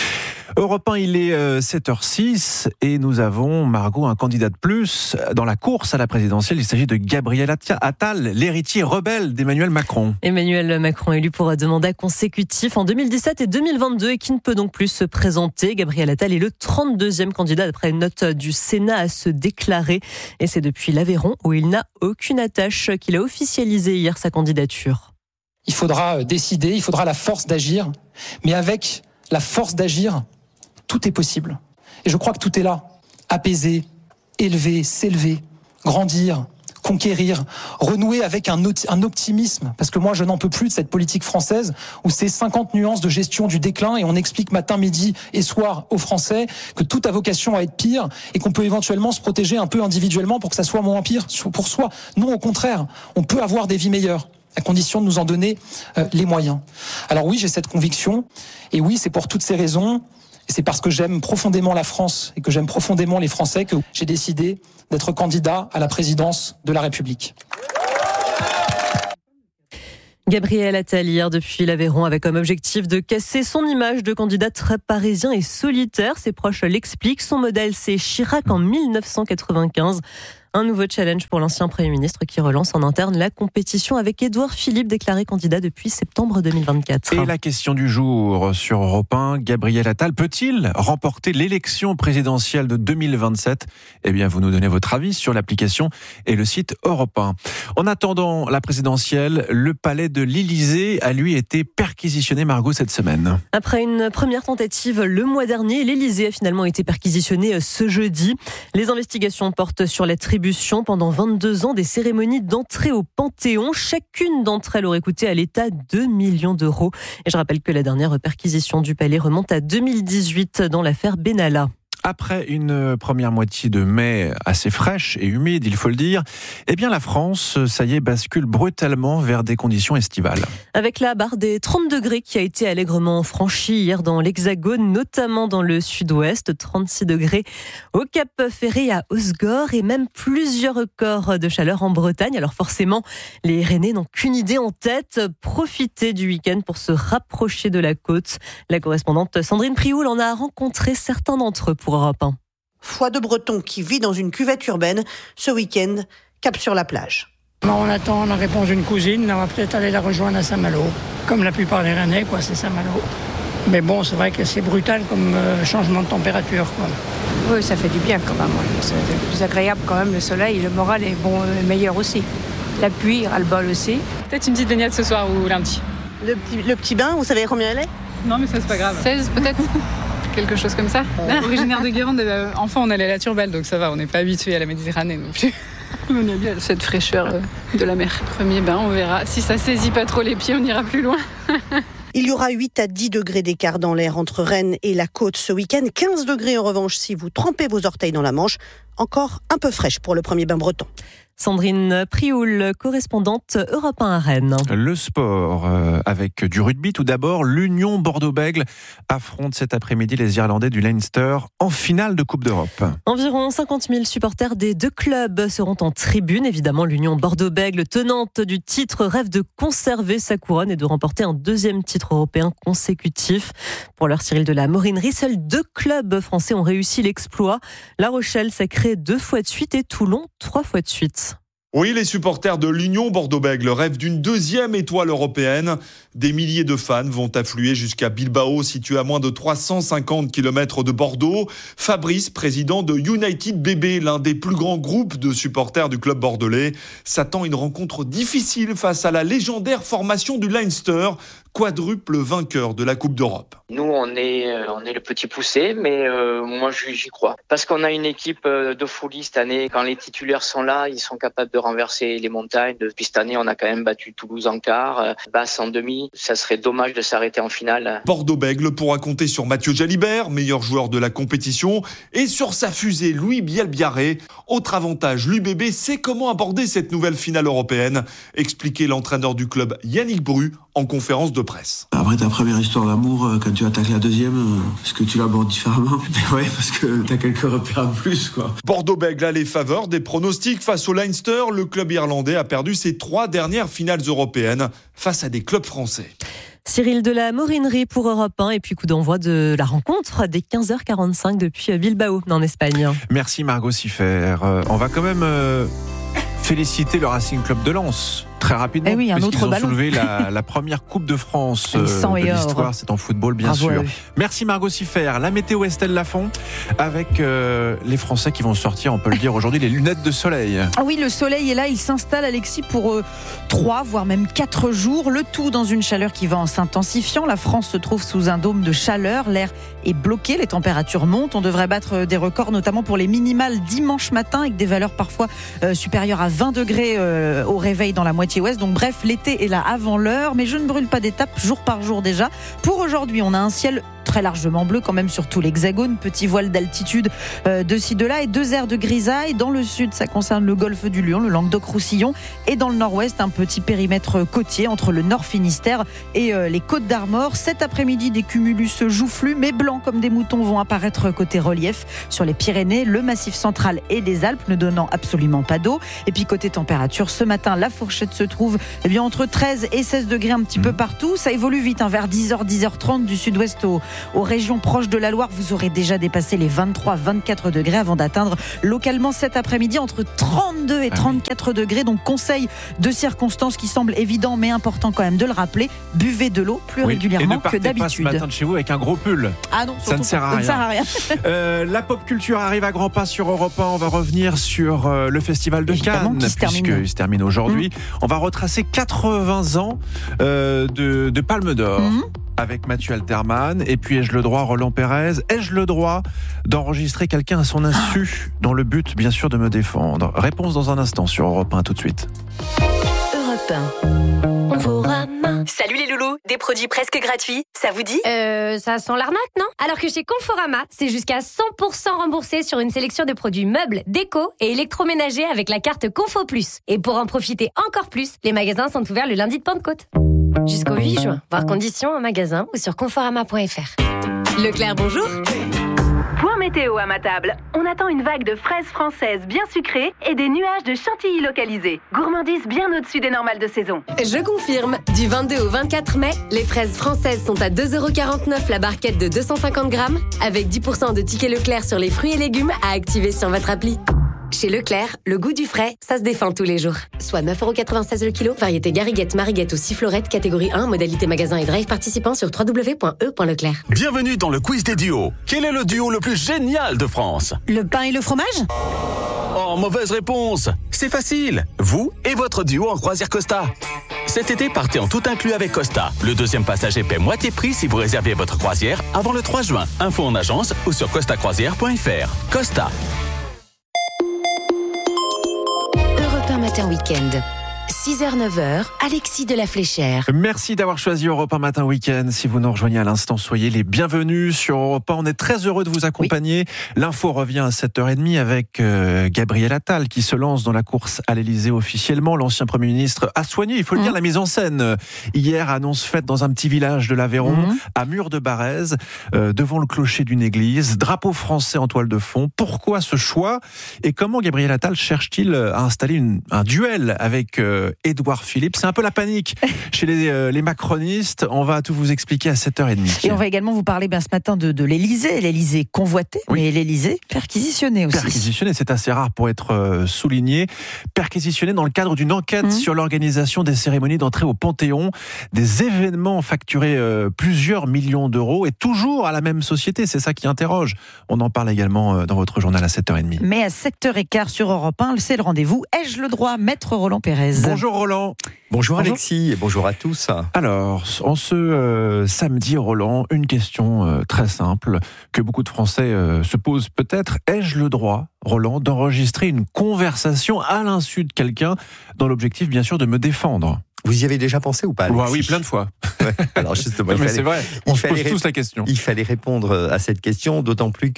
Europe 1, il est 7h06 et nous avons, Margot, un candidat de plus dans la course à la présidentielle. Il s'agit de Gabriel Attal, l'héritier rebelle d'Emmanuel Macron. Emmanuel Macron élu pour deux mandats consécutifs en 2017 et 2022 et qui ne peut donc plus se présenter. Gabriel Attal est le 32e candidat d'après une note du Sénat à se déclarer. Et c'est depuis l'Aveyron où il n'a aucune attache qu'il a officialisé hier sa candidature. Il faudra décider, il faudra la force d'agir, mais avec la force d'agir, tout est possible. Et je crois que tout est là. Apaiser, élever, s'élever, grandir, conquérir, renouer avec un optimisme. Parce que moi, je n'en peux plus de cette politique française où c'est 50 nuances de gestion du déclin et on explique matin, midi et soir aux Français que tout a vocation à être pire et qu'on peut éventuellement se protéger un peu individuellement pour que ça soit moins pire pour soi. Non, au contraire, on peut avoir des vies meilleures, à condition de nous en donner les moyens. Alors oui, j'ai cette conviction, et oui, c'est pour toutes ces raisons, et c'est parce que j'aime profondément la France et que j'aime profondément les Français que j'ai décidé d'être candidat à la présidence de la République. Gabriel Attal hier depuis l'Aveyron avec comme objectif de casser son image de candidat très parisien et solitaire. Ses proches l'expliquent. Son modèle, c'est Chirac en 1995. Un nouveau challenge pour l'ancien Premier ministre qui relance en interne la compétition avec Édouard Philippe, déclaré candidat depuis septembre 2024. Et la question du jour sur Europe 1, Gabriel Attal peut-il remporter l'élection présidentielle de 2027 ? Eh bien, vous nous donnez votre avis sur l'application et le site Europe 1. En attendant la présidentielle, le palais de l'Élysée a lui été perquisitionné, Margot, cette semaine. Après une première tentative le mois dernier, l'Élysée a finalement été perquisitionné ce jeudi. Les investigations portent sur l'attribution pendant 22 ans des cérémonies d'entrée au Panthéon. Chacune d'entre elles aurait coûté à l'État 2 millions d'euros. Et je rappelle que la dernière perquisition du palais remonte à 2018 dans l'affaire Benalla. Après une première moitié de mai assez fraîche et humide, il faut le dire, eh bien la France, ça y est, bascule brutalement vers des conditions estivales. Avec la barre des 30 degrés qui a été allègrement franchie hier dans l'Hexagone, notamment dans le sud-ouest, 36 degrés au Cap Ferré, à Osgore et même plusieurs records de chaleur en Bretagne. Alors forcément, les Rennais n'ont qu'une idée en tête, profiter du week-end pour se rapprocher de la côte. La correspondante Sandrine Prioul en a rencontré certains d'entre eux pour Europe 1. Foi de Breton qui vit dans une cuvette urbaine, ce week-end, cap sur la plage. On attend la réponse d'une cousine, on va peut-être aller la rejoindre à Saint-Malo. Comme la plupart des Rennais, c'est Saint-Malo. Mais bon, c'est vrai que c'est brutal comme changement de température, Oui, ça fait du bien quand même. C'est plus agréable quand même, le soleil, le moral est meilleur aussi. La pluie, ras-le-bol aussi. Peut-être une petite baignade ce soir ou lundi. Le petit bain, vous savez combien elle est ? Non, mais ça c'est pas grave. 16 peut-être. Quelque chose comme ça. Originaire de Guérande, enfant on allait à la Turbelle, donc ça va, on n'est pas habitué à la Méditerranée non plus. On aime bien cette fraîcheur de la mer. Premier bain, on verra. Si ça saisit pas trop les pieds, on ira plus loin. Il y aura 8 à 10 degrés d'écart dans l'air entre Rennes et la côte ce week-end. 15 degrés en revanche si vous trempez vos orteils dans la Manche. Encore un peu fraîche pour le premier bain breton. Sandrine Prioul, correspondante Europe 1 à Rennes. Le sport avec du rugby. Tout d'abord, l'Union Bordeaux-Bègles affronte cet après-midi les Irlandais du Leinster en finale de Coupe d'Europe. Environ 50 000 supporters des deux clubs seront en tribune. Évidemment, l'Union Bordeaux-Bègles, tenante du titre, rêve de conserver sa couronne et de remporter un deuxième titre européen consécutif. Pour l'heure, Cyril de la Morinerie, seuls 2 clubs français ont réussi l'exploit. La Rochelle sacrée 2 fois de suite et Toulon 3 fois de suite. Oui, les supporters de l'Union Bordeaux-Bègles rêvent d'une deuxième étoile européenne. Des milliers de fans vont affluer jusqu'à Bilbao, situé à moins de 350 km de Bordeaux. Fabrice, président de United BB, l'un des plus grands groupes de supporters du club bordelais, s'attend à une rencontre difficile face à la légendaire formation du Leinster, quadruple vainqueur de la Coupe d'Europe. Nous, on est le petit poussé, mais moi, j'y crois. Parce qu'on a une équipe de folie cette année. Quand les titulaires sont là, ils sont capables de renverser les montagnes. Depuis cette année, on a quand même battu Toulouse en quart, Basse en demi. Ça serait dommage de s'arrêter en finale. Bordeaux-Bègles pourra compter sur Mathieu Jalibert, meilleur joueur de la compétition, et sur sa fusée Louis Bielbiarré. Autre avantage, l'UBB sait comment aborder cette nouvelle finale européenne, expliquait l'entraîneur du club Yannick Bru en conférence de presse. Après ta première histoire d'amour, quand tu attaques la deuxième, est-ce que tu l'abordes différemment ? Ouais, parce que t'as quelques repères en plus, quoi. Bordeaux-Bègles a les faveurs des pronostics face au Leinster. Le club irlandais a perdu ses 3 dernières finales européennes face à des clubs français. Cyril de la Morinerie pour Europe 1 et puis coup d'envoi de la rencontre dès 15h45 depuis Bilbao en Espagne. Merci Margot Siffer. On va quand même féliciter le Racing Club de Lens. Très rapidement, un autre puisqu'ils ont ballon. soulevé la première Coupe de France de Sang et or. l'histoire. C'est en football, bien Bravo sûr. à eux. Merci Margot Siffer. La météo Estelle Lafont avec les Français qui vont sortir, on peut le dire aujourd'hui, les lunettes de soleil. Ah oui, le soleil est là, il s'installe, Alexis, pour 3, voire même 4 jours. Le tout dans une chaleur qui va en s'intensifiant. La France se trouve sous un dôme de chaleur. L'air est bloqué, les températures montent. On devrait battre des records, notamment pour les minimales dimanche matin, avec des valeurs parfois supérieures à 20 degrés au réveil dans la moitié ouest. Donc bref, l'été est là avant l'heure, mais je ne brûle pas d'étape, jour par jour déjà. Pour aujourd'hui, on a un ciel très largement bleu quand même sur tout l'hexagone, petit voile d'altitude de ci de là et 2 aires de grisaille. Dans le sud, ça concerne le golfe du Lion, le Languedoc-Roussillon, et dans le nord-ouest, un petit périmètre côtier entre le Nord Finistère et les Côtes d'Armor. Cet après-midi, des cumulus joufflus mais blancs comme des moutons vont apparaître côté relief sur les Pyrénées, le Massif central et les Alpes, ne donnant absolument pas d'eau. Et puis côté température, ce matin, la fourchette se trouve entre 13 et 16 degrés un petit peu partout. Ça évolue vite, vers 10h, 10h30 du sud-ouest aux régions proches de la Loire. Vous aurez déjà dépassé les 23-24 degrés avant d'atteindre localement cet après-midi entre 32 et 34 degrés. Donc conseil de circonstances qui semble évident mais important quand même de le rappeler. Buvez de l'eau plus régulièrement que d'habitude. Et ne partez pas ce matin de chez vous avec un gros pull. Ah non, ça ne sert à rien. La pop culture arrive à grands pas sur Europe 1. On va revenir sur le festival de Cannes puisqu'il se termine aujourd'hui. On va retracer 80 ans de Palme d'Or. Avec Mathieu Alterman. Et puis, ai-je le droit, Roland Pérez, ai-je le droit d'enregistrer quelqu'un à son insu dans le but, bien sûr, de me défendre? Réponse dans un instant sur Europe 1, tout de suite. Europe 1. Conforama. Salut les loulous, des produits presque gratuits, ça vous dit? Ça sent l'arnaque, non? Alors que chez Conforama, c'est jusqu'à 100% remboursé sur une sélection de produits meubles, déco et électroménagers avec la carte Confo Plus. Et pour en profiter encore plus, les magasins sont ouverts le lundi de Pentecôte. Jusqu'au 8 juin. Voir conditions en magasin ou sur conforama.fr. Leclerc, bonjour. Point météo à ma table. On attend une vague de fraises françaises bien sucrées et des nuages de chantilly localisés. Gourmandise bien au-dessus des normales de saison. Je confirme. Du 22 au 24 mai, les fraises françaises sont à 2,49€ la barquette de 250 grammes, avec 10% de tickets Leclerc sur les fruits et légumes à activer sur votre appli. Chez Leclerc, le goût du frais, ça se défend tous les jours. Soit 9,96€ le kilo, variété Gariguette, Mariguette ou Sifflorette, catégorie 1, modalité magasin et drive participant sur www.e.leclerc. Bienvenue dans le quiz des duos. Quel est le duo le plus génial de France? Le pain et le fromage? Oh, mauvaise réponse. C'est facile. Vous et votre duo en croisière Costa. Cet été, partez en tout inclus avec Costa. Le deuxième passager paie moitié prix si vous réservez votre croisière avant le 3 juin. Info en agence ou sur costacroisière.fr. Costa. Matin Week-end. 6h-9h, Alexis de la Fléchère. Merci d'avoir choisi Europe 1 Matin Week-end. Si vous nous rejoignez à l'instant, soyez les bienvenus sur Europe 1. On est très heureux de vous accompagner. L'info revient à 7h30 avec Gabriel Attal qui se lance dans la course à l'Elysée officiellement. L'ancien Premier ministre a soigné, il faut le dire, la mise en scène. Hier, annonce faite dans un petit village de l'Aveyron, à Mur-de-Barèze, devant le clocher d'une église. Drapeau français en toile de fond. Pourquoi ce choix? Et comment Gabriel Attal cherche-t-il à installer un duel avec Édouard Philippe? C'est un peu la panique chez les macronistes. On va tout vous expliquer à 7h30. Et on va également vous parler ce matin de l'Elysée. L'Elysée convoité, mais l'Elysée perquisitionné aussi. Perquisitionné, c'est assez rare pour être souligné. Perquisitionné dans le cadre d'une enquête sur l'organisation des cérémonies d'entrée au Panthéon. Des événements facturés plusieurs millions d'euros et toujours à la même société. C'est ça qui interroge. On en parle également dans votre journal à 7h30. Mais à 7h15 sur Europe 1, c'est le rendez-vous. Ai-je le droit, maître Roland Pérez? Bonjour Roland. Bonjour Alexis et bonjour à tous. Alors, en ce samedi, Roland, une question très simple que beaucoup de Français se posent peut-être. Ai-je le droit, Roland, d'enregistrer une conversation à l'insu de quelqu'un dans l'objectif, bien sûr, de me défendre? Vous y avez déjà pensé ou pas, Alexis? Oui, plein de fois. Ouais, alors justement, c'est vrai, on se pose tous la question. Il fallait répondre à cette question, d'autant plus que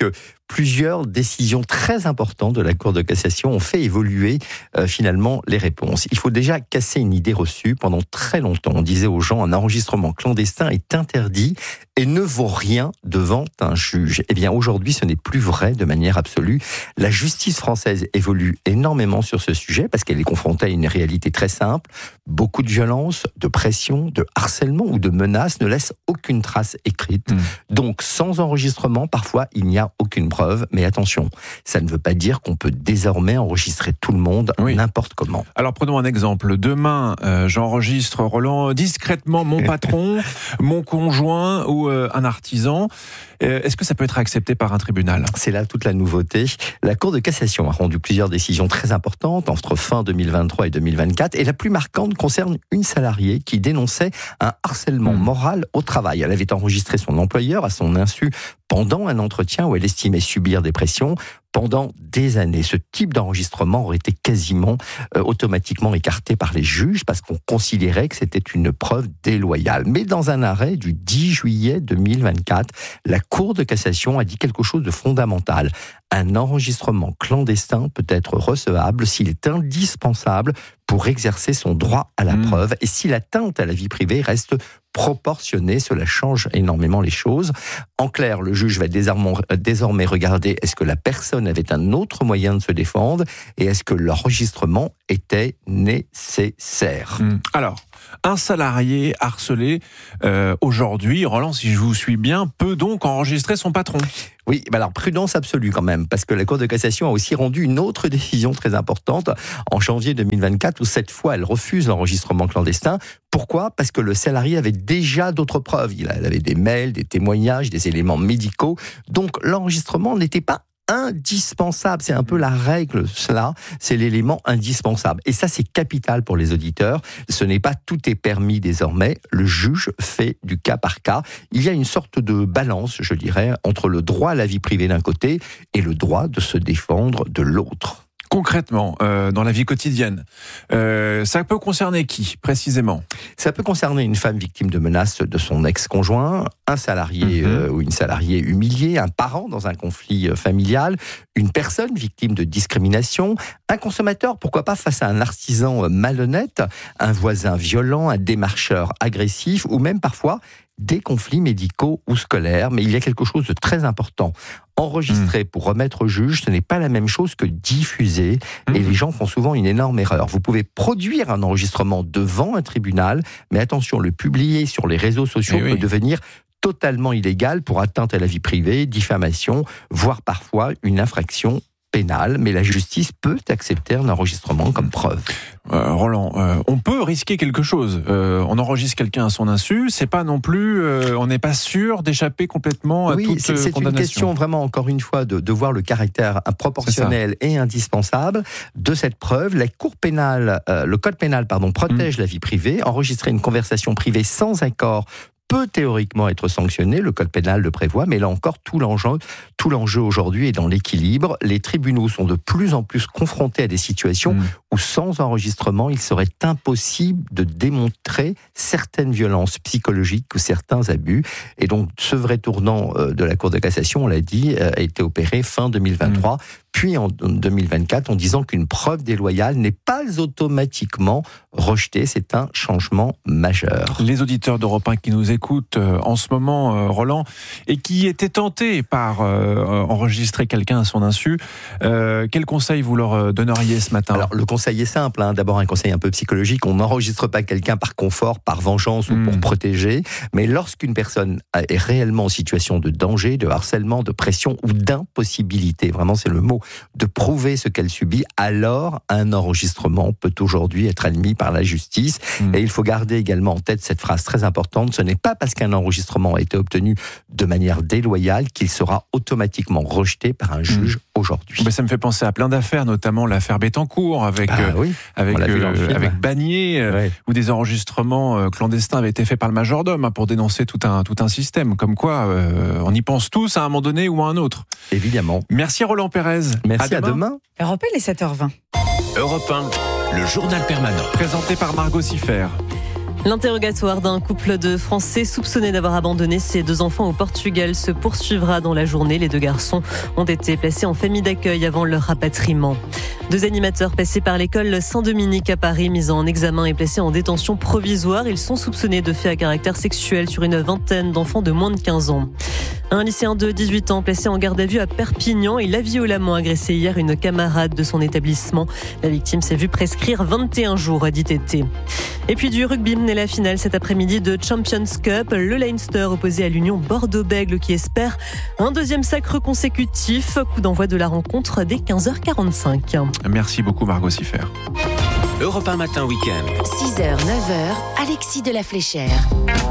plusieurs décisions très importantes de la Cour de cassation ont fait évoluer finalement les réponses. Il faut déjà casser une idée reçue. Pendant très longtemps, on disait aux gens un enregistrement clandestin est interdit et ne vaut rien devant un juge. Eh bien, aujourd'hui, ce n'est plus vrai de manière absolue. La justice française évolue énormément sur ce sujet parce qu'elle est confrontée à une réalité très simple. Beaucoup de violence, de pression, de harcèlement ou de menaces ne laissent aucune trace écrite. Donc, sans enregistrement, parfois, il n'y a aucune preuve. Mais attention, ça ne veut pas dire qu'on peut désormais enregistrer tout le monde n'importe comment. Alors, prenons un exemple. Demain, j'enregistre, Roland, discrètement mon patron, mon conjoint ou un artisan. Est-ce que ça peut être accepté par un tribunal ? C'est là toute la nouveauté. La Cour de cassation a rendu plusieurs décisions très importantes entre fin 2023 et 2024. Et la plus marquante concerne une salariée qui dénonçait un harcèlement moral au travail. Elle avait enregistré son employeur à son insu pendant un entretien où elle estimait subir des pressions. Pendant des années, ce type d'enregistrement aurait été quasiment automatiquement écarté par les juges parce qu'on considérait que c'était une preuve déloyale. Mais dans un arrêt du 10 juillet 2024, la Cour de cassation a dit quelque chose de fondamental. Un enregistrement clandestin peut être recevable s'il est indispensable pour exercer son droit à la preuve et si l'atteinte à la vie privée reste proportionnée. Cela change énormément les choses. En clair, le juge va désormais regarder est-ce que la personne avait un autre moyen de se défendre et est-ce que l'enregistrement était nécessaire. Alors, un salarié harcelé aujourd'hui, Roland, si je vous suis bien, peut donc enregistrer son patron. Oui, alors prudence absolue quand même, parce que la Cour de cassation a aussi rendu une autre décision très importante en janvier 2024, où cette fois elle refuse l'enregistrement clandestin. Pourquoi ? Parce que le salarié avait déjà d'autres preuves. Il avait des mails, des témoignages, des éléments médicaux. Donc l'enregistrement n'était pas indispensable. C'est un peu la règle, cela. C'est l'élément indispensable. Et ça, c'est capital pour les auditeurs. Ce n'est pas tout est permis désormais. Le juge fait du cas par cas. Il y a une sorte de balance, je dirais, entre le droit à la vie privée d'un côté et le droit de se défendre de l'autre. Concrètement, dans la vie quotidienne, ça peut concerner qui, précisément ? Ça peut concerner une femme victime de menaces de son ex-conjoint, un salarié ou une salariée humiliée, un parent dans un conflit familial, une personne victime de discrimination, un consommateur, pourquoi pas face à un artisan malhonnête, un voisin violent, un démarcheur agressif ou même parfois des conflits médicaux ou scolaires. Mais il y a quelque chose de très important. Enregistrer pour remettre au juge, ce n'est pas la même chose que diffuser. Et les gens font souvent une énorme erreur. Vous pouvez produire un enregistrement devant un tribunal, mais attention, le publier sur les réseaux sociaux peut devenir totalement illégal pour atteinte à la vie privée, diffamation, voire parfois une infraction pénale, mais la justice peut accepter un enregistrement comme preuve. Roland, on peut risquer quelque chose. On enregistre quelqu'un à son insu, c'est pas non plus, on n'est pas sûr d'échapper complètement à toute condamnation. C'est une question vraiment, encore une fois, de voir le caractère proportionnel et indispensable de cette preuve. La Cour pénale, le Code pénal, protège la vie privée. Enregistrer une conversation privée sans accord peut théoriquement être sanctionné, le code pénal le prévoit, mais là encore, tout l'enjeu aujourd'hui est dans l'équilibre. Les tribunaux sont de plus en plus confrontés à des situations où, sans enregistrement, il serait impossible de démontrer certaines violences psychologiques ou certains abus. Et donc, ce vrai tournant de la Cour de cassation, on l'a dit, a été opéré fin 2023, puis en 2024, en disant qu'une preuve déloyale n'est pas automatiquement rejetée. C'est un changement majeur. Les auditeurs d'Europe 1 qui nous écoutent en ce moment, Roland, et qui étaient tentés par enregistrer quelqu'un à son insu, quel conseil vous leur donneriez ce matin ? Alors, le conseil est simple. D'abord, un conseil un peu psychologique. On n'enregistre pas quelqu'un par confort, par vengeance ou pour protéger. Mais lorsqu'une personne est réellement en situation de danger, de harcèlement, de pression ou d'impossibilité, vraiment c'est le mot, de prouver ce qu'elle subit, alors un enregistrement peut aujourd'hui être admis par la justice. Et il faut garder également en tête cette phrase très importante, ce n'est pas parce qu'un enregistrement a été obtenu de manière déloyale qu'il sera automatiquement rejeté par un juge aujourd'hui. Ça me fait penser à plein d'affaires, notamment l'affaire Bettencourt avec Bagné, où des enregistrements clandestins avaient été faits par le majordome pour dénoncer tout un système. Comme quoi, on y pense tous à un moment donné ou à un autre. Évidemment. Merci Roland Pérez. Merci, à demain. Europe 1, il est 7h20. Europe 1, le journal permanent. Présenté par Margot Siffer. L'interrogatoire d'un couple de Français soupçonnés d'avoir abandonné ses 2 enfants au Portugal se poursuivra dans la journée. Les 2 garçons ont été placés en famille d'accueil avant leur rapatriement. 2 animateurs passés par l'école Saint-Dominique à Paris, mis en examen et placés en détention provisoire. Ils sont soupçonnés de faits à caractère sexuel sur une vingtaine d'enfants de moins de 15 ans. Un lycéen de 18 ans placé en garde à vue à Perpignan. Il a violemment agressé hier une camarade de son établissement. La victime s'est vue prescrire 21 jours d'ITT. Et puis du rugby, la finale cet après-midi de Champions Cup. Le Leinster opposé à l'Union Bordeaux-Bègles qui espère un 2e sacre consécutif. Coup d'envoi de la rencontre dès 15h45. Merci beaucoup Margot Siffer. Europe 1 Matin Week-end. 6h, 9h, Alexis de la Fléchère.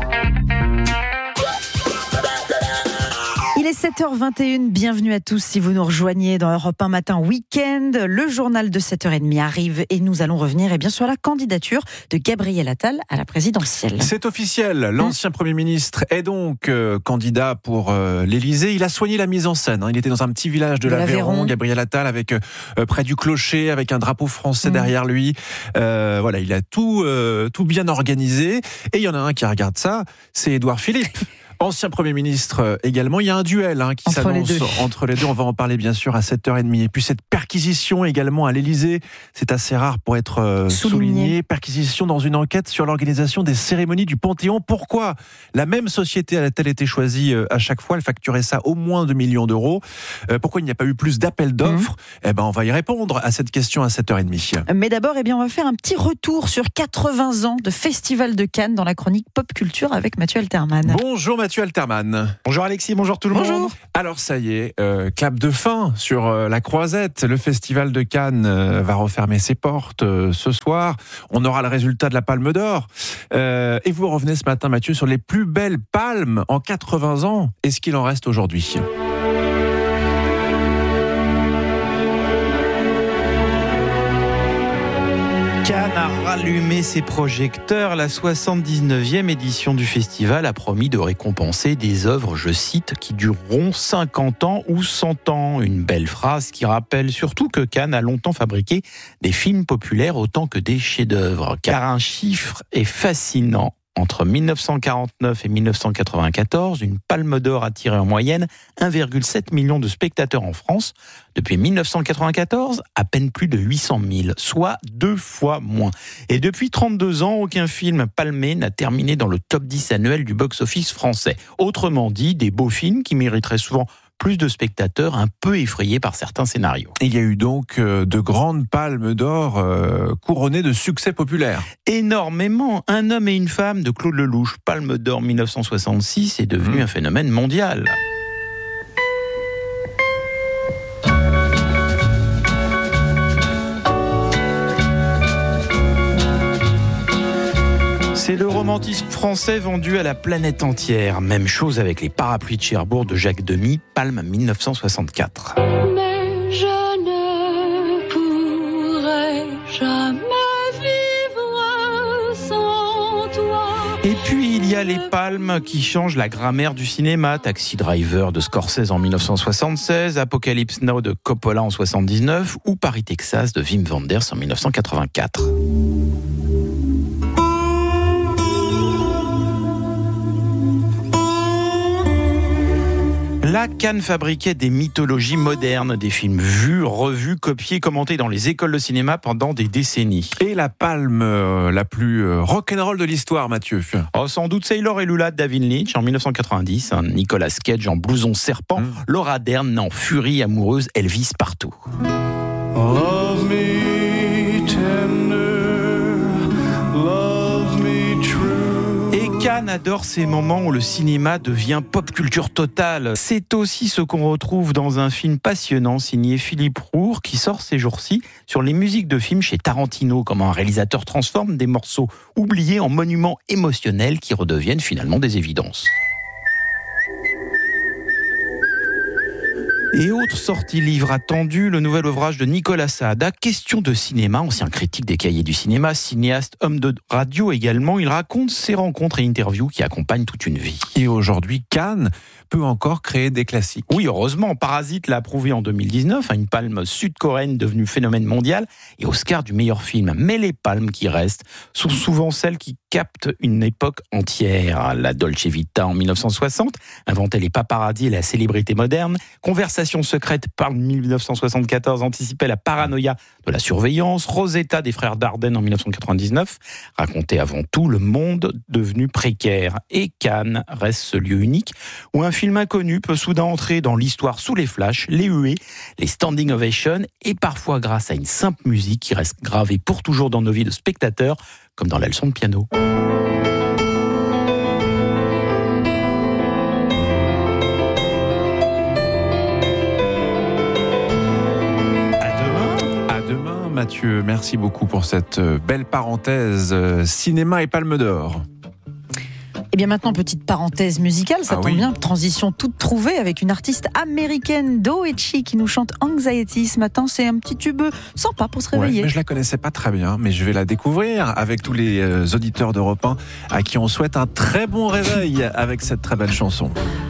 Il est 7h21, bienvenue à tous si vous nous rejoignez dans Europe 1 Matin Week-end. Le journal de 7h30 arrive et nous allons revenir sur la candidature de Gabriel Attal à la présidentielle. C'est officiel, l'ancien Premier ministre est donc candidat pour l'Élysée. Il a soigné la mise en scène. Il était dans un petit village de l'Aveyron, Gabriel Attal, avec près du clocher, avec un drapeau français derrière lui. Voilà, il a tout bien organisé. Et il y en a un qui regarde ça, c'est Édouard Philippe. Ancien Premier ministre également. Il y a un duel qui s'annonce entre les deux. On va en parler bien sûr à 7h30. Et puis cette perquisition également à l'Élysée, c'est assez rare pour être souligné. Perquisition dans une enquête sur l'organisation des cérémonies du Panthéon. Pourquoi la même société a-t-elle été choisie à chaque fois? Elle facturait ça au moins 2 millions d'euros. Pourquoi il n'y a pas eu plus d'appels d'offres? On va y répondre à cette question à 7h30. Mais d'abord, on va faire un petit retour sur 80 ans de Festival de Cannes dans la chronique Pop Culture avec Mathieu Alterman. Bonjour Mathieu Alterman. Bonjour Alexis, bonjour tout le monde. Alors ça y est, clap de fin sur la Croisette. Le Festival de Cannes va refermer ses portes ce soir. On aura le résultat de la Palme d'Or. Et vous revenez ce matin Mathieu sur les plus belles palmes en 80 ans. Est-ce qu'il en reste aujourd'hui ? Cannes a rallumé ses projecteurs. La 79e édition du festival a promis de récompenser des œuvres, je cite, qui dureront 50 ans ou 100 ans. Une belle phrase qui rappelle surtout que Cannes a longtemps fabriqué des films populaires autant que des chefs-d'œuvre. Car un chiffre est fascinant. Entre 1949 et 1994, une Palme d'Or a tiré en moyenne 1,7 million de spectateurs en France. Depuis 1994, à peine plus de 800 000, soit 2 fois moins. Et depuis 32 ans, aucun film palmé n'a terminé dans le top 10 annuel du box-office français. Autrement dit, des beaux films qui mériteraient souvent plus de spectateurs un peu effrayés par certains scénarios. Il y a eu donc de grandes palmes d'or couronnées de succès populaires. Énormément. Un homme et une femme de Claude Lelouch, Palme d'Or 1966, est devenu un phénomène mondial. C'est le romantisme français vendu à la planète entière. Même chose avec les parapluies de Cherbourg de Jacques Demy, Palme 1964. Mais je ne pourrai jamais vivre sans toi. Et puis il y a les palmes qui changent la grammaire du cinéma. Taxi Driver de Scorsese en 1976, Apocalypse Now de Coppola en 1979 ou Paris, Texas de Wim Wenders en 1984. La Cannes fabriquait des mythologies modernes, des films vus, revus, copiés, commentés dans les écoles de cinéma pendant des décennies. Et la palme la plus rock'n'roll de l'histoire, Mathieu? Sans doute Sailor et Lula de David Lynch en 1990, Nicolas Cage en blouson serpent, Laura Dern en furie amoureuse, Elvis partout. Love me tender, love me true. Cannes adore ces moments où le cinéma devient pop culture totale. C'est aussi ce qu'on retrouve dans un film passionnant signé Philippe Roure qui sort ces jours-ci sur les musiques de films chez Tarantino. Comment un réalisateur transforme des morceaux oubliés en monuments émotionnels qui redeviennent finalement des évidences. Et autre sortie livre attendue, le nouvel ouvrage de Nicolas Saada, Question de cinéma, ancien critique des cahiers du cinéma, cinéaste, homme de radio également. Il raconte ses rencontres et interviews qui accompagnent toute une vie. Et aujourd'hui, Cannes peut encore créer des classiques. Oui, heureusement. Parasite l'a prouvé en 2019, une palme sud-coréenne devenue phénomène mondial, et Oscar du meilleur film. Mais les palmes qui restent sont souvent celles qui capte une époque entière. La Dolce Vita en 1960 inventait les paparazzis et la célébrité moderne. Conversation secrète par 1974 anticipait la paranoïa de la surveillance. Rosetta des frères Dardenne en 1999 racontait avant tout le monde devenu précaire. Et Cannes reste ce lieu unique où un film inconnu peut soudain entrer dans l'histoire sous les flashs, les huées, les standing ovations et parfois grâce à une simple musique qui reste gravée pour toujours dans nos vies de spectateurs, comme dans la leçon de piano. À demain, Mathieu. Merci beaucoup pour cette belle parenthèse cinéma et Palme d'Or. Et bien maintenant, petite parenthèse musicale, ça tombe bien, transition toute trouvée avec une artiste américaine, Doechii, qui nous chante Anxiety ce matin. C'est un petit tube sympa pour se réveiller. Ouais, mais je la connaissais pas très bien, mais je vais la découvrir avec tous les auditeurs d'Europe 1 à qui on souhaite un très bon réveil avec cette très belle chanson.